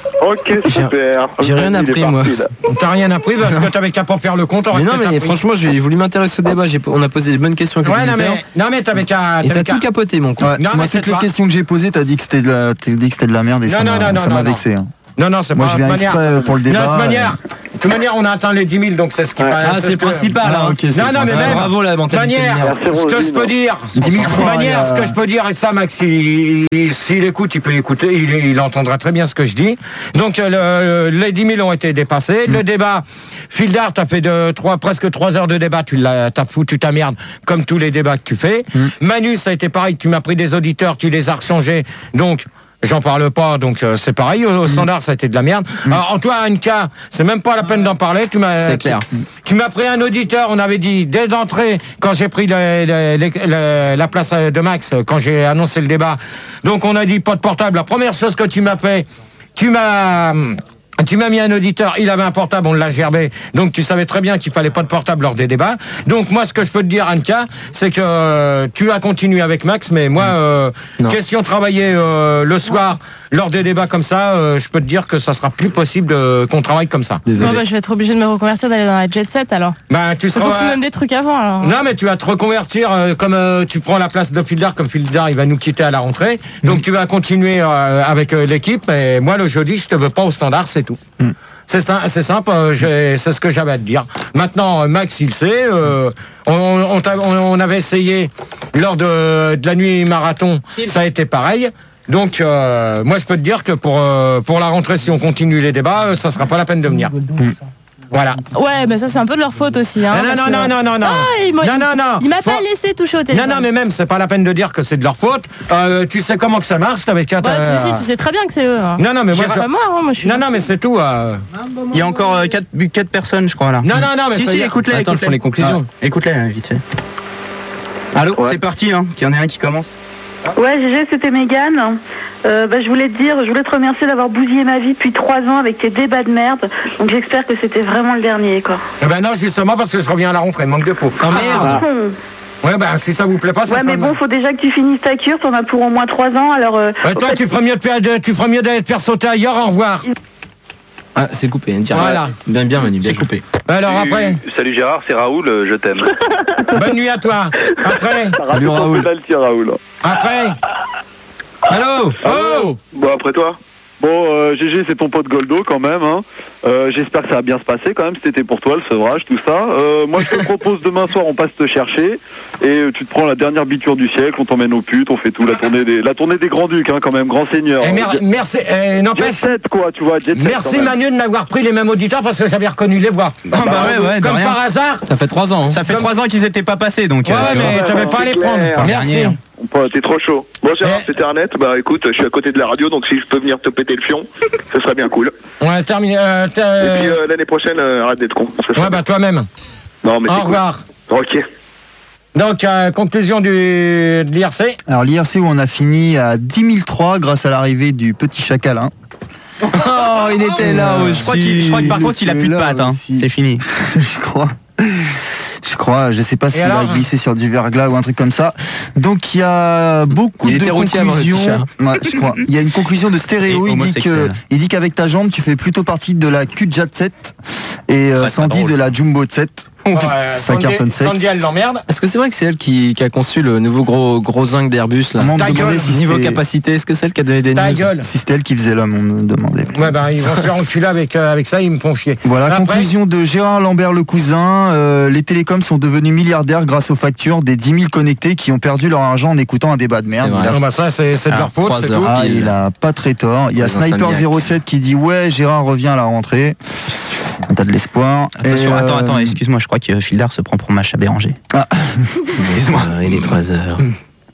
Ok, super. J'ai rien appris, moi. T'as rien appris parce que t'avais qu'à pas faire le compte. Mais non, mais franchement, j'ai voulu m'intéresser au débat. J'ai, on a posé des bonnes questions avec ouais, les non, mais, non, mais t'avais qu'à. Et t'as tout capoté, mon coup. Ouais, non, moi, mais toutes les pas... questions que j'ai posées, t'as dit que c'était de la, t'as dit que c'était de la merde et non, ça non, m'a, non, ça non, m'a non, vexé. Hein. Non, non, c'est moi, pas je viens manière. exprès pour le débat. De toute manière, de toute manière, on a atteint les dix mille, donc c'est ce qui ouais. passe. Ah, c'est, c'est principal. Que... Ah, okay, non, non, mais même. Bravo, la mentalité. Manière, ce que je peux dire. dix mille trois. Manière, ce que je peux dire, et ça, Max, s'il, s'il écoute, il peut écouter, il, il entendra très bien ce que je dis. Donc, le, les dix mille ont été dépassés. Mm. Le débat, Phil Dart, t'as fait de trois, presque trois heures de débat, tu l'as, t'as foutu ta merde, comme tous les débats que tu fais. Mm. Manu, ça a été pareil, tu m'as pris des auditeurs, tu les as rechangés. Donc, j'en parle pas, donc euh, c'est pareil. Au, au standard, ça a été de la merde. Mmh. Alors, toi, Anka, c'est même pas la peine d'en parler. Tu m'as, c'est clair. Tu, tu m'as pris un auditeur. On avait dit dès d'entrée, quand j'ai pris le, le, le, le, la place de Max, quand j'ai annoncé le débat. Donc, on a dit pas de portable. La première chose que tu m'as fait, tu m'as Tu m'as mis un auditeur, il avait un portable, on l'a gerbé, donc tu savais très bien qu'il fallait pas de portable lors des débats. Donc moi, ce que je peux te dire, Anka, c'est que euh, tu as continué avec Max, mais moi, euh, question travailler euh, le soir lors des débats comme ça, euh, je peux te dire que ça sera plus possible euh, qu'on travaille comme ça. Désolé. Bon, bah, je vais être obligé de me reconvertir, d'aller dans la jet set alors. Bah, tu seras. Faut que tu donnes des trucs avant alors. Non, mais tu vas te reconvertir euh, comme euh, tu prends la place de Fildar, comme Fildar il va nous quitter à la rentrée. Donc mmh. tu vas continuer euh, avec euh, l'équipe. Et moi, le jeudi, je te veux pas au standard, c'est tout. Mmh. C'est, c'est simple, j'ai, c'est ce que j'avais à te dire. Maintenant, Max, il sait. Euh, on, on, on, on avait essayé lors de, de la nuit marathon, ça a été pareil. Donc, euh, moi, je peux te dire que pour, euh, pour la rentrée, si on continue les débats, euh, ça sera pas la peine de venir. Mmh. Voilà. Ouais, mais ça, c'est un peu de leur faute aussi. Hein, non, non, que... non, non, non, non, ah, il m'a, non, non, non. Il m'a Faut... pas laissé toucher au téléphone. Non, non, mais même, c'est pas la peine de dire que c'est de leur faute. Euh, tu sais comment que ça marche, t'avais qu'à. Ouais, toi aussi, tu sais très bien que c'est eux. Hein. Non, non, mais moi, c'est pas moi, hein, moi, je suis. Non, non, mais c'est tout. Euh... Il y a encore quatre personnes, je crois, là. Non, non, non, mais si, ça si, y est. écoute-les. Attends, écoute-les. ils font les conclusions. Ah, écoute-les, hein, vite fait. Allô, ouais. C'est parti, hein. Qu'il y en ait un qui commence. Ouais, G G, c'était Mégane. Euh, bah, je voulais te dire, je voulais te remercier d'avoir bousillé ma vie depuis trois ans avec tes débats de merde. Donc j'espère que c'était vraiment le dernier, quoi. Eh ben non, justement, parce que je reviens à la rentrée, manque de peau. Oh merde. Ah, ouais, ben si ça vous plaît pas, ça ouais, sera mais bon, mal. faut déjà que tu finisses ta cure, t'en as pour au moins trois ans, alors... Euh, ouais, toi, tu ferais mieux de faire, tu ferais mieux d'aller te faire sauter ailleurs, au revoir. Ah, c'est coupé, hein, voilà. Bien, bien, Manu, bien coupé. Alors après. Salut Gérard, c'est Raoul, euh, je t'aime. Bonne nuit à toi. Après. Salut Raoul. Raoul. Après. Allô. Oh. Bon, après toi. Bon, euh, G G, c'est ton pote Goldo quand même. Hein. Euh, j'espère que ça va bien se passer quand même. C'était pour toi le sevrage, tout ça. Euh, moi, je te propose demain soir, on passe te chercher et tu te prends la dernière biture du siècle. On t'emmène aux putes, on fait tout. La tournée des, la tournée des grands ducs, hein, quand même, grand seigneur. Eh, mer- merci. Eh, Jet set, quoi, tu vois. Jet set, merci Manu de m'avoir pris les mêmes auditeurs parce que j'avais reconnu les voix. Ah, bah ouais, ouais. Comme par hasard. Ça fait trois ans. Hein. Ça fait Comme... trois ans qu'ils étaient pas passés, donc. Ouais, euh, ouais, mais t'avais pas à les prendre. Merci. T'es trop chaud. Bon Gérard, eh. c'était Arnett. Bah écoute, je suis à côté de la radio, donc si je peux venir te péter le fion, ce serait bien cool. Ouais, terminé. Euh, Et puis euh, l'année prochaine, euh, arrête d'être con. Ouais, bah toi-même. Non, mais au c'est revoir. Cool. Ok. Donc, euh, conclusion du, de l'I R C. Alors, l'I R C où on a fini à dix mille trois grâce à l'arrivée du petit chacalin. Oh, il était là aussi. Je crois, qu'il, je crois que par contre, il a plus de pattes. Hein. C'est fini. Je crois. Je crois, je sais pas s'il a glissé sur du verglas ou un truc comme ça. Donc il y a beaucoup il de conclusions. Ouais, je crois. Il y a une conclusion de Stéréo. Il dit que, il dit qu'avec ta jambe, tu fais plutôt partie de la Q-Jet sept et euh, Sandy de la Jumbo sept. Ouais, ça Sandy, cartonne sec. Sandy, elle l'emmerde. Est-ce que c'est vrai que c'est elle qui, qui a conçu le nouveau gros gros zinc d'Airbus là? Ta gueule, si niveau capacité, est-ce que c'est elle qui a donné des Ta news? gueule. Si c'était elle qui faisait l'homme, on me demandait. Ouais, ben, ils vont se faire enculer avec, euh, avec ça, ils me font chier. Voilà, après, conclusion de Gérard Lambert le cousin. Euh, les télécoms sont devenus milliardaires grâce aux factures des dix mille connectés qui ont perdu leur argent en écoutant un débat de merde. Il a... Non, bah ça, c'est, c'est de ah, leur faute, c'est tout. Ah, il a pas très tort. Il y a Sniper zéro sept qui dit ouais, Gérard revient à la rentrée. T'as de l'espoir. Attention, Et attends, euh... attends, excuse-moi, je crois que Fildar se prend pour Macha Béranger. Ah. Excuse-moi, il est trois heures.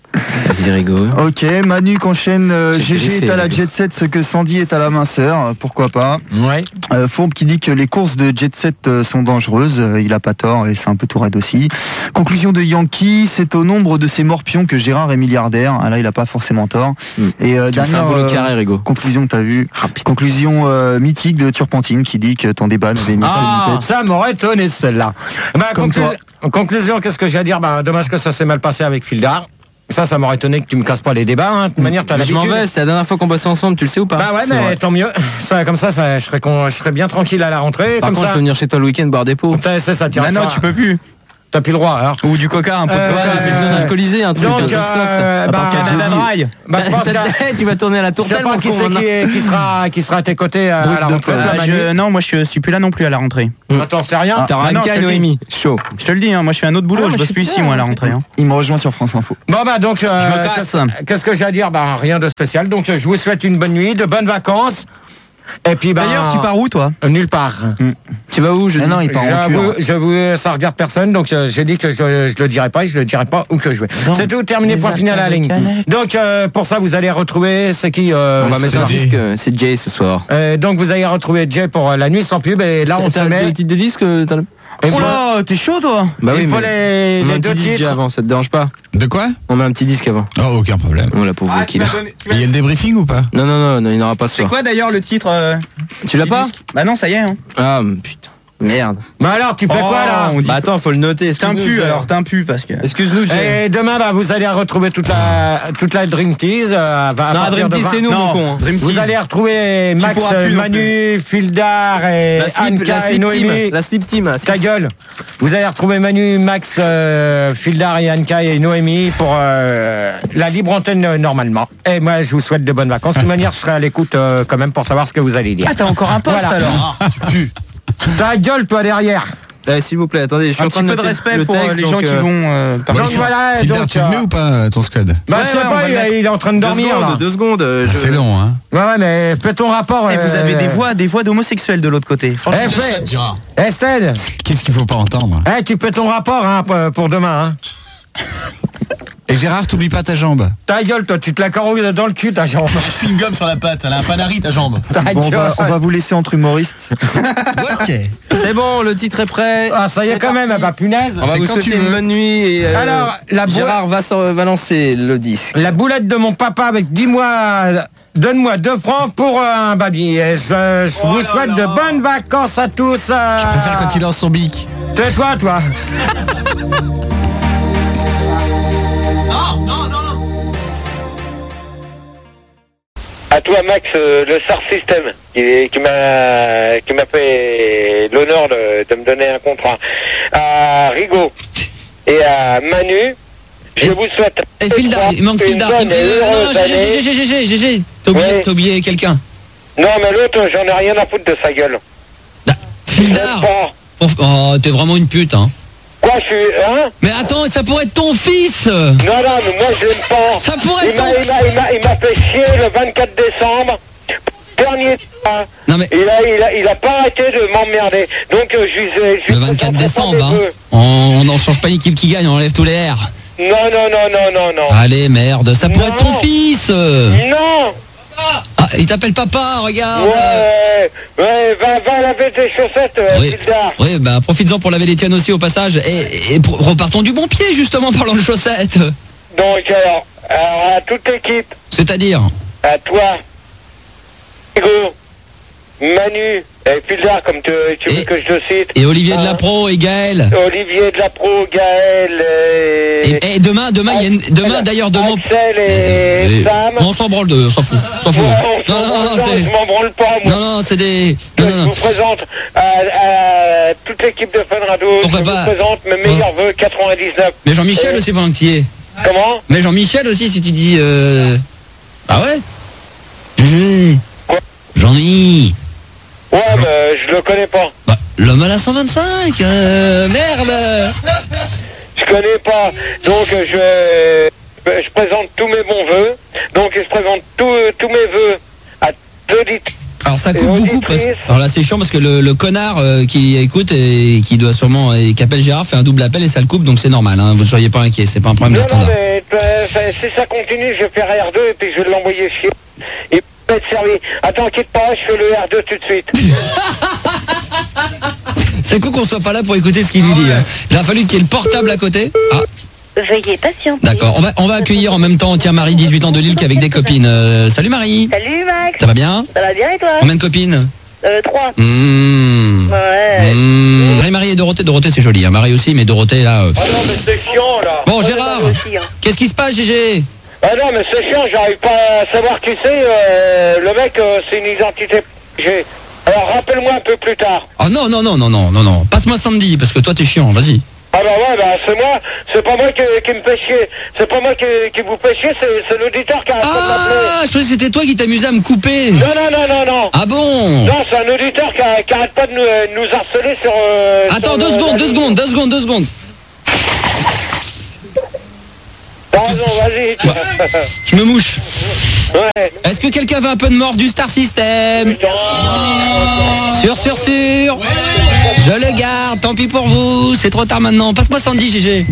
Vas-y, Rigo. Ok, Manu qu'enchaîne. euh, J'ai G G fait, est à la Rigo. jet set, ce que Sandy est à la minceur. euh, Pourquoi pas. Ouais. Euh, Fourbe qui dit que les courses de jet set euh, sont dangereuses. euh, Il a pas tort et c'est un peu tout raide aussi. Conclusion de Yankee, c'est au nombre de ces morpions que Gérard est milliardaire. Ah, là, il a pas forcément tort. Mm. Et euh, Tu me fais un dernière boulot euh, carré, Rigo. conclusion, t'as vu. Conclusion euh, mythique de Turpentine qui dit que ton débat n'avait ni Ah, queue ni tête. ça m'aurait étonné celle-là. Bah, Comme conclu- conclusion, qu'est-ce que j'ai à dire? Bah, dommage que ça s'est mal passé avec Fildar. Ça, ça m'aurait étonné que tu me casses pas les débats. Hein. De toute manière, t'as Mais je l'habitude. m'en vais, c'était la dernière fois qu'on bossait ensemble, tu le sais ou pas? Bah ouais, C'est mais vrai. tant mieux. Ça, comme ça, ça je, serais con- je serais bien tranquille à la rentrée. Par comme contre, ça. je peux venir chez toi le week-end boire des pots. Putain, c'est ça, Bah non, tu peux plus. T'as plus le droit, alors. Ou du coca, un peu de Euh, coca. J'ai besoin d'alcooliser, un truc, donc, un truc euh, soft. bah, À partir de bah, jeudi. bah, je pense que- Tu vas tourner à la Je tour sais pas tellement qui con, c'est maintenant. qui, est- qui sera, qui sera à tes côtés à, à la rentrée. Euh, toi, Manu. je- non, moi je suis plus là non plus à la rentrée. Attends, c'est rien. Ah, T'auras bah non, Anka je et te le dis. Noémie. Chaud. Je te le dis, hein, moi je fais un autre boulot, Ah, je moi, bosse je plus suis ici plus moi à la là, rentrée. Hein. Il me rejoint sur France Info. Bon bah donc euh, Je me casse. qu'est-ce- qu'est-ce que j'ai à dire? Bah rien de spécial. Donc euh, je vous souhaite une bonne nuit, de bonnes vacances. Et puis bah D'ailleurs, tu pars où toi? euh, nulle part. Tu vas où je Ah non, il part en J'avoue, cure. j'avoue, ça regarde personne, donc euh, j'ai dit que je, je le dirai pas, et je le dirai pas où que je vais. C'est tout, terminé, point final à la ligne. Donc euh, pour ça, vous allez retrouver, c'est qui euh, On va ce mettre un soir disque, euh, c'est Jay ce soir. Euh, Donc vous allez retrouver Jay pour euh, la nuit sans pub, et là on se T'as met. le titre de disque euh, t'as le- Et Oh pour- là, t'es chaud toi? Bah il oui, faut mais les, on met les un deux petit disque titres. avant, ça te dérange pas? De quoi? On met un petit disque avant. Oh, aucun problème. Voilà pour vous Ah, qui tu là. m'as donné- tu Et m'as- il y a le débriefing ou pas? Non, non, non, non, il n'y en aura pas ce C'est soir. quoi d'ailleurs le titre euh, Tu l'as du pas? disque Bah non, ça y est. Hein. Ah, putain. Merde. Mais alors, tu fais Oh, quoi là? on dit- Bah attends, faut le noter. T'es un excuse-nous, pu Jay. alors, t'es un pu parce que. Excuse-nous, Jay. Et demain, bah, vous allez retrouver toute la, toute la Dream Tease. euh, à Non, partir Dream de Tease, vingt. c'est nous, Non, mon con. hein. Dream Vous Tease. allez retrouver Max, pourras plus non Manu, Fildar et La slip, la Anka et slip Noémie. team. La slip team. la Ta slip- gueule. Vous allez retrouver Manu, Max, euh, Fildar et Anka et Noémie pour euh, la libre antenne euh, normalement. Et moi, je vous souhaite de bonnes vacances. De toute manière, je serai à l'écoute euh, quand même pour savoir ce que vous allez dire. Ah, t'as encore un poste Voilà. alors? Ta gueule, toi, derrière. Eh, S'il vous plaît, attendez, je suis Un en petit train de peu de noter respect le pour euh, texte, les donc, gens qui euh, vont euh, parler. Donc voilà, et Fildar, donc, tu le euh, mets ou pas, ton scud? bah, Ouais, je sais ouais, on pas, va il, le mettre. il est en train de Deux dormir. secondes, là. deux secondes. euh, Ah, je- c'est long, hein? Ouais, ouais, mais fais ton rapport. Et vous euh, avez des voix, des voix d'homosexuels de l'autre côté. Franchement. Eh, fais. Estelle, Qu'est-ce qu'il faut pas entendre? eh, tu fais ton rapport hein, pour- pour demain. Hein. Et Gérard, t'oublies pas ta jambe. Ta gueule, toi, tu te la carrouilles dans le cul, ta jambe. Je suis une gomme sur la patte, elle a un panari ta jambe. Ta Bon, on, gueule. va, on va vous laisser entre humoristes. Ok. C'est bon, le titre est prêt. Ah, ça y est C'est quand même, parti. bah punaise. On va C'est vous quand souhaiter tu une veux. bonne nuit. Et, euh, Alors, la boîte- Gérard va, sor- va lancer le disque. La boulette de mon papa avec dis-moi, donne-moi deux francs pour euh, un baby. Et je, je vous souhaite de bonnes vacances à tous. euh, Je préfère quand il lance son bic. Tais-toi, toi. Non, non, non, non. À toi Max, euh, le Star System, qui, qui m'a qui m'a fait l'honneur de, de me donner un contrat. À Rigo et à Manu, je vous souhaite Et Fildar, il manque une Fildar. bonne et Euh, non, non, heureuse G G, année. G G, G G, G G, t'as oublié, Ouais. t'as oublié quelqu'un. Non mais l'autre, j'en ai rien à foutre de sa gueule. Fildar, Pas. oh, t'es vraiment une pute, hein. Quoi, je suis... Hein? Mais attends, ça pourrait être ton fils. Non, non, mais moi je l'aime pas. Ça pourrait Il être m'a ton... il m'a- il m'a- il m'a fait chier le vingt-quatre décembre. Dernier temps. Non mais, Il a, il, a, il a pas arrêté de m'emmerder. Donc euh, je lui ai- je lui le vingt-quatre présenterai pas décembre, mes hein. vœux. On on n'en change pas une équipe qui gagne, on enlève tous les R. Non, non, non, non, non, non. Allez, merde, ça pourrait être ton Non. fils. Non. Ah, il t'appelle papa, regarde. Ouais, ouais, va, va laver tes chaussettes, euh, Oui. Fildar. Oui, bah profites-en pour laver les tiennes aussi au passage. Et, et pro- repartons du bon pied, justement, parlant de chaussettes. Donc alors, alors, à toute l'équipe, C'est-à-dire, à toi, Hugo, Manu, et Fildar, comme tu, tu veux Et- que je te cite. et Olivier Hein, de la Pro et Gaël. Olivier de la Pro, Gaël et... Et, et demain, demain, il y a une- demain d'ailleurs, demain. Axel et Euh, Sam. on s'en branle de, on s'en fout, on s'en fout. Ouais, on Non, s'en non, non, branle, c'est, je m'en branle pas, moi. non, non, c'est des, non, Je non, non. vous présente à, à toute l'équipe de Fun Radio, Pourquoi je pas vous présente mes meilleurs vœux quatre-vingt-dix-neuf. Mais Jean-Michel Euh, aussi pendant que tu y es. Comment? Mais Jean-Michel aussi, si tu dis, euh... ah ouais. G Quoi? Jean-Mi. Ouais, bah, je le connais pas. Bah, l'homme à la cent vingt-cinq, euh, merde. Je connais pas. Donc euh, je, euh, je présente tous mes bons vœux. Donc je présente tous tous mes vœux à l'audit- Alors ça Et coupe beaucoup parce auditrice. alors là c'est chiant parce que le, le connard euh, qui écoute et qui doit sûrement et qui appelle Gérard fait un double appel et ça le coupe donc c'est normal hein, vous ne soyez pas inquiets, c'est pas un problème de Non, non, standard. mais euh, ça- si ça continue, je vais faire R deux et puis je vais l'envoyer chier. Et peut être servi. Attends, quitte pas, je fais le R deux tout de suite. C'est cool qu'on soit pas là pour écouter ce qu'il lui dit. Hein. Il a fallu qu'il y ait le portable à côté. Ah. Veuillez patienter. D'accord, on va, on va accueillir en même temps, tiens Marie, dix-huit ans de Lille, qui est avec des copines. Euh, salut Marie. Salut Max. Ça va bien? Ça va bien et toi? Combien de copines? Euh, trois. Mmh. Ouais. Mmh. Marie-Marie et Dorothée, Dorothée c'est joli, hein. Marie aussi, mais Dorothée là... euh, Ah non, mais c'est chiant là. Bon Gérard, qu'est-ce qui se passe G G? Ah non, mais c'est chiant, j'arrive pas à savoir qui c'est. Euh, le mec, euh, c'est une identité. J'ai. Alors rappelle-moi un peu plus tard. Oh non, non, non, non, non, non, non, passe-moi Sandy, parce que toi t'es chiant, vas-y. Ah bah ouais, bah c'est moi, c'est pas moi qui, qui me fait chier. C'est pas moi qui, qui vous fait chier, c'est, c'est l'auditeur qui a arrêté de m'appeler. Ah, je pensais que c'était toi qui t'amusais à me couper. Non, non, non, non, non. Ah bon? Non, c'est un auditeur qui, a- qui arrête pas de nous, euh, nous harceler sur... Euh, Attends, sur deux le- secondes, la deux ligne. secondes, deux secondes, deux secondes. Pardon, vas-y. Je me mouche. Ouais. Est-ce que quelqu'un veut un peu de morve du Star System? Sûr, sûr, sûr. Je le garde, tant pis pour vous, c'est trop tard maintenant. Passe-moi Sandy, G G.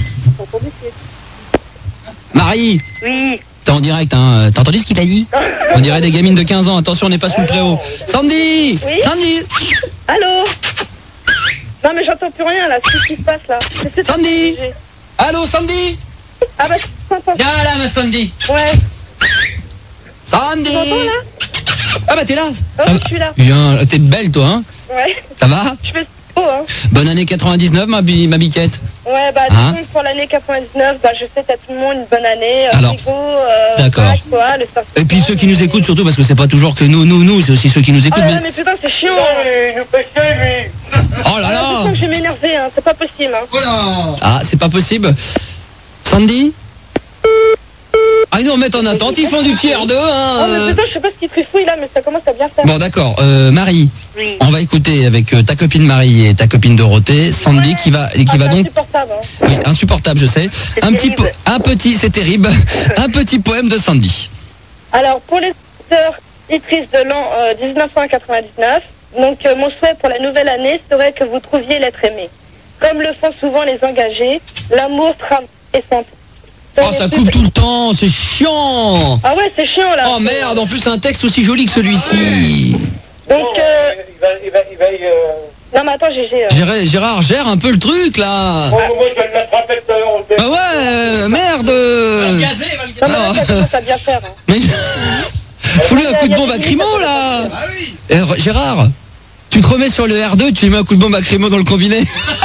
Marie, Oui. t'es en direct, hein. T'as entendu ce qu'il t'a dit? On dirait des gamines de quinze ans, attention, on n'est pas sous le préau. Sandy! Oui. Sandy! Allô? Non mais j'entends plus rien là, qu'est-ce qui se passe là? Qu'est-ce que Sandy j'ai- Allô, Sandy? Ah bah t'entends. Viens là, ma Sandy. Ouais. Sandy! Tu m'entends là? Ah bah t'es là? Oh, Ça va? je suis là. Bien, t'es belle toi, hein? Ouais. Ça va? Je fais beau hein. Bonne année quatre-vingt-dix-neuf, ma, bi- ma biquette. Ouais, bah, Hein disons que pour l'année quatre-vingt-dix-neuf, bah, je souhaite à tout le monde une bonne année. Euh, Alors, Rigo, euh, d'accord. Max, toi, le Star Et puis ceux qui nous écoutent surtout, parce que c'est pas toujours que nous, nous, nous, c'est aussi ceux qui nous Oh écoutent. là là, mais- mais putain, c'est chiant. Non, mais il nous fait chier, lui. Oh là Ah, là! putain, je vais m'énerver, hein. C'est pas possible, hein. Ah, c'est pas possible. Sandy? Ah, ils nous remettent en attente, ils font du petit R deux, Oh, hein. mais putain, je sais pas ce qui trifouille là, mais ça commence à bien faire. Bon, d'accord. Euh, Marie, Oui. on va écouter avec euh, ta copine Marie et ta copine Dorothée, Sandy qui va, et qui Ah, va c'est donc, insupportable, hein. oui, insupportable, je sais. C'est Un petit, po- terrible. un petit, c'est terrible, un petit poème de Sandy. Alors, pour les auditeurs éditrices de l'an euh, dix-neuf cent quatre-vingt-dix-neuf, donc euh, mon souhait pour la nouvelle année serait que vous trouviez l'être aimé. Comme le font souvent les engagés, l'amour, travail et santé. Oh, ça coupe tout le temps, c'est chiant. Ah ouais, c'est chiant là. Oh merde, en plus un texte aussi joli que celui-ci. Donc, euh... Il va, il va, il va, euh... non mais attends, G G. euh, Gérard, Gérard, gère un peu le truc là. Bon, moi, je vais le mettre rappel tout à l'heure. on le fait. Bah ouais, euh, merde. Non mais là, ça commence à bien faire. hein. Mais fous-lui un coup de bombe à crimo là. Eh, Re- Gérard, tu te remets sur le R deux, tu lui mets un coup de bombe à crimo dans le combiné.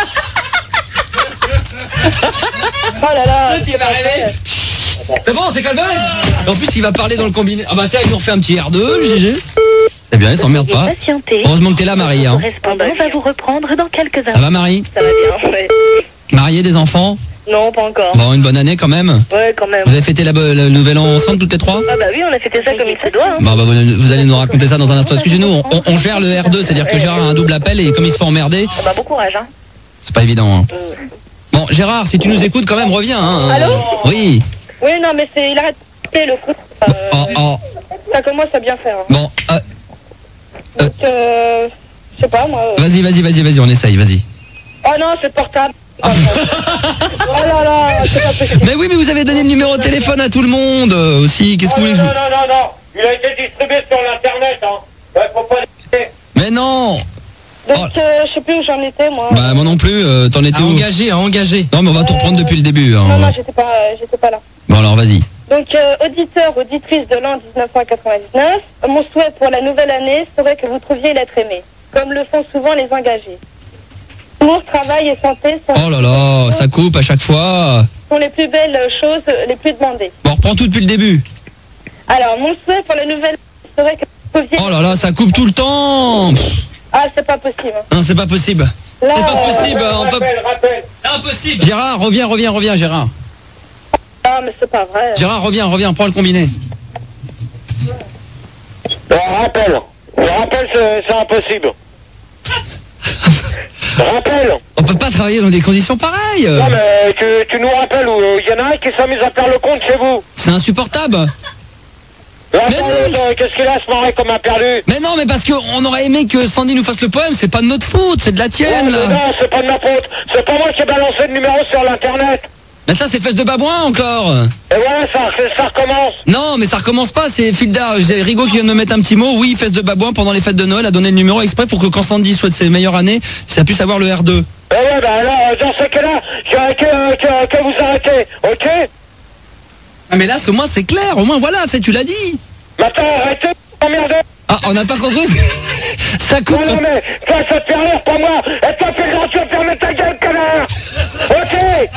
Oh là là. C'est bon, c'est calmé. En plus, il va parler dans le combiné. Ah bah tiens, il nous refait un petit R deux, G G. C'est bien, il s'emmerde pas. Patientez. Heureusement que t'es là, Marie. Hein. Correspondant va vous reprendre dans quelques Ça instants. va, Marie? Ça va bien, ouais. Mariée, des enfants? Non, pas encore. Bon, une bonne année quand même. Ouais, quand même. Vous avez fêté la, bo- le nouvel an ensemble, toutes les trois? Ah bah oui, on a fêté ça comme il se doit. Hein. Bon, bah, vous, vous allez nous raconter ça dans un instant. Excusez-nous, on, on- on gère le R deux, c'est-à-dire que Gérard a un double appel et comme il se fait emmerder, Ah bah bon courage, hein. c'est pas évident. Hein. Bon, Gérard, si tu nous écoutes quand même, reviens. Hein. Allô? Oui. Oui, non, mais c'est, il arrête de péter, le coup. Euh, Oh, oh. Ça commence à bien faire. Hein. Bon, euh, Donc, euh, je sais pas, moi. euh. vas-y, vas-y, vas-y, vas-y, on essaye, vas-y. Oh non, c'est portable. oh là là, c'est pas possible. Mais oui, mais vous avez donné le numéro de téléphone à tout le monde euh, aussi. Qu'est-ce que Oh, vous non, voulez non, que je- non, non, non. Il a été distribué sur l'internet, hein. Ouais, faut pas le laisser. Mais non. Donc, euh, je sais plus où j'en étais, moi. Bah moi non plus. euh, T'en étais À où? engager, à engager. Non, mais on va tout reprendre depuis le début. hein. Non, non, j'étais pas, euh, j'étais pas là. Bon alors, vas-y. Donc, euh, auditeurs, auditrices de l'an dix-neuf cent quatre-vingt-dix-neuf, mon souhait pour la nouvelle année serait que vous trouviez l'être aimé, comme le font souvent les engagés. Amour, travail et santé sont, Oh là là, ça coupe à chaque fois. sont les plus belles choses, les plus demandées. Bon, reprends tout depuis le début. Alors, mon souhait pour la nouvelle année serait que vous trouviez... Oh là là, ça coupe tout le temps. Ah, c'est pas possible. hein. Non, c'est pas possible. Là, C'est pas euh, possible. on peut- Rappel, rappel. Impossible. Gérard, reviens, reviens, reviens, Gérard. Ah, mais c'est pas vrai. Gérard, reviens, reviens, prends le combiné. Bon, rappel. Le rappel, c'est, c'est impossible. Rappel. On peut pas travailler dans des conditions pareilles. Non, mais tu, tu nous rappelles où il y en a un qui s'amuse à faire le compte chez vous. C'est insupportable. Là, euh, qu'est-ce qu'il a à se marrer comme un perdu? Mais non, mais parce qu'on aurait aimé que Sandy nous fasse le poème, c'est pas de notre faute, c'est de la tienne. Ouais, mais non, c'est pas de ma faute. C'est pas moi qui ai balancé le numéro sur l'internet. Mais ça, c'est fesses de babouin encore. Et voilà, ça, ça recommence. Non, mais ça recommence pas, c'est Fildar. J'ai Rigaud qui vient de me mettre un petit mot. Oui, fesses de babouin pendant les fêtes de Noël a donné le numéro exprès pour que quand Sandy souhaite ses meilleures années, ça puisse avoir le R deux. Eh ouais, bah alors, dans ce cas-là, que, que, que, que vous arrêtez, ok? Ah, mais là, au moins, c'est clair. Au moins, voilà, c'est, tu l'as dit. Maintenant, arrêtez, emmerdez. Ah, on n'a pas compris. Ça coupe. Non, non, mais toi, ça te fait rire, pas moi. Et toi, fais grand, tu vas fermer ta gueule, connard. Ok.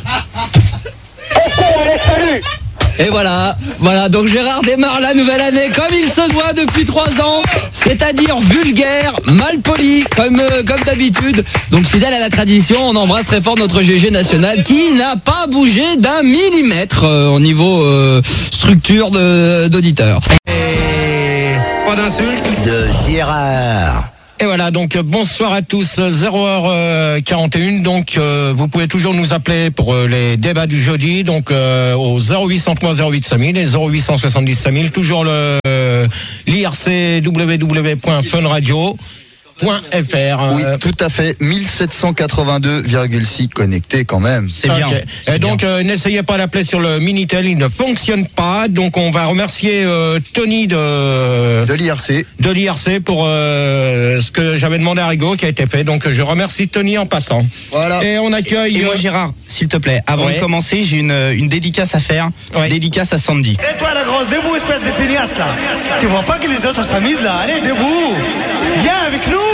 Ok, allez, salut. Et voilà, voilà, donc Gérard démarre la nouvelle année comme il se doit depuis trois ans, c'est-à-dire vulgaire, mal poli, comme, euh, comme d'habitude. Donc fidèle à la tradition, on embrasse très fort notre G G national qui n'a pas bougé d'un millimètre euh, au niveau euh, structure de, d'auditeurs. Et pas d'insulte de Gérard. Et voilà, donc euh, bonsoir à tous, zéro heure quarante et une, donc euh, vous pouvez toujours nous appeler pour euh, les débats du jeudi, donc euh, au zéro huit cent trois zéro huit cinq mille et zéro huit cent soixante-dix cinq mille, toujours le euh, l'I R C w w w point fun radio point f r. Oui, tout à fait, mille sept cent quatre-vingt-deux virgule six connectés quand même. C'est okay. bien. Et donc euh, n'essayez pas d'appeler sur le Minitel, il ne fonctionne pas. Donc on va remercier euh, Tony de de l'I R C de l'I R C pour euh, ce que j'avais demandé à Rigaud qui a été fait. Donc je remercie Tony en passant. Voilà. Et on accueille. Et moi Gérard, s'il te plaît, avant ouais. de commencer, j'ai une, une dédicace à faire. Ouais. Dédicace à Sandy. Et toi la grosse, debout espèce de feignasse là. Tu vois pas que les autres s'amusent là? Allez, debout. Viens avec nous.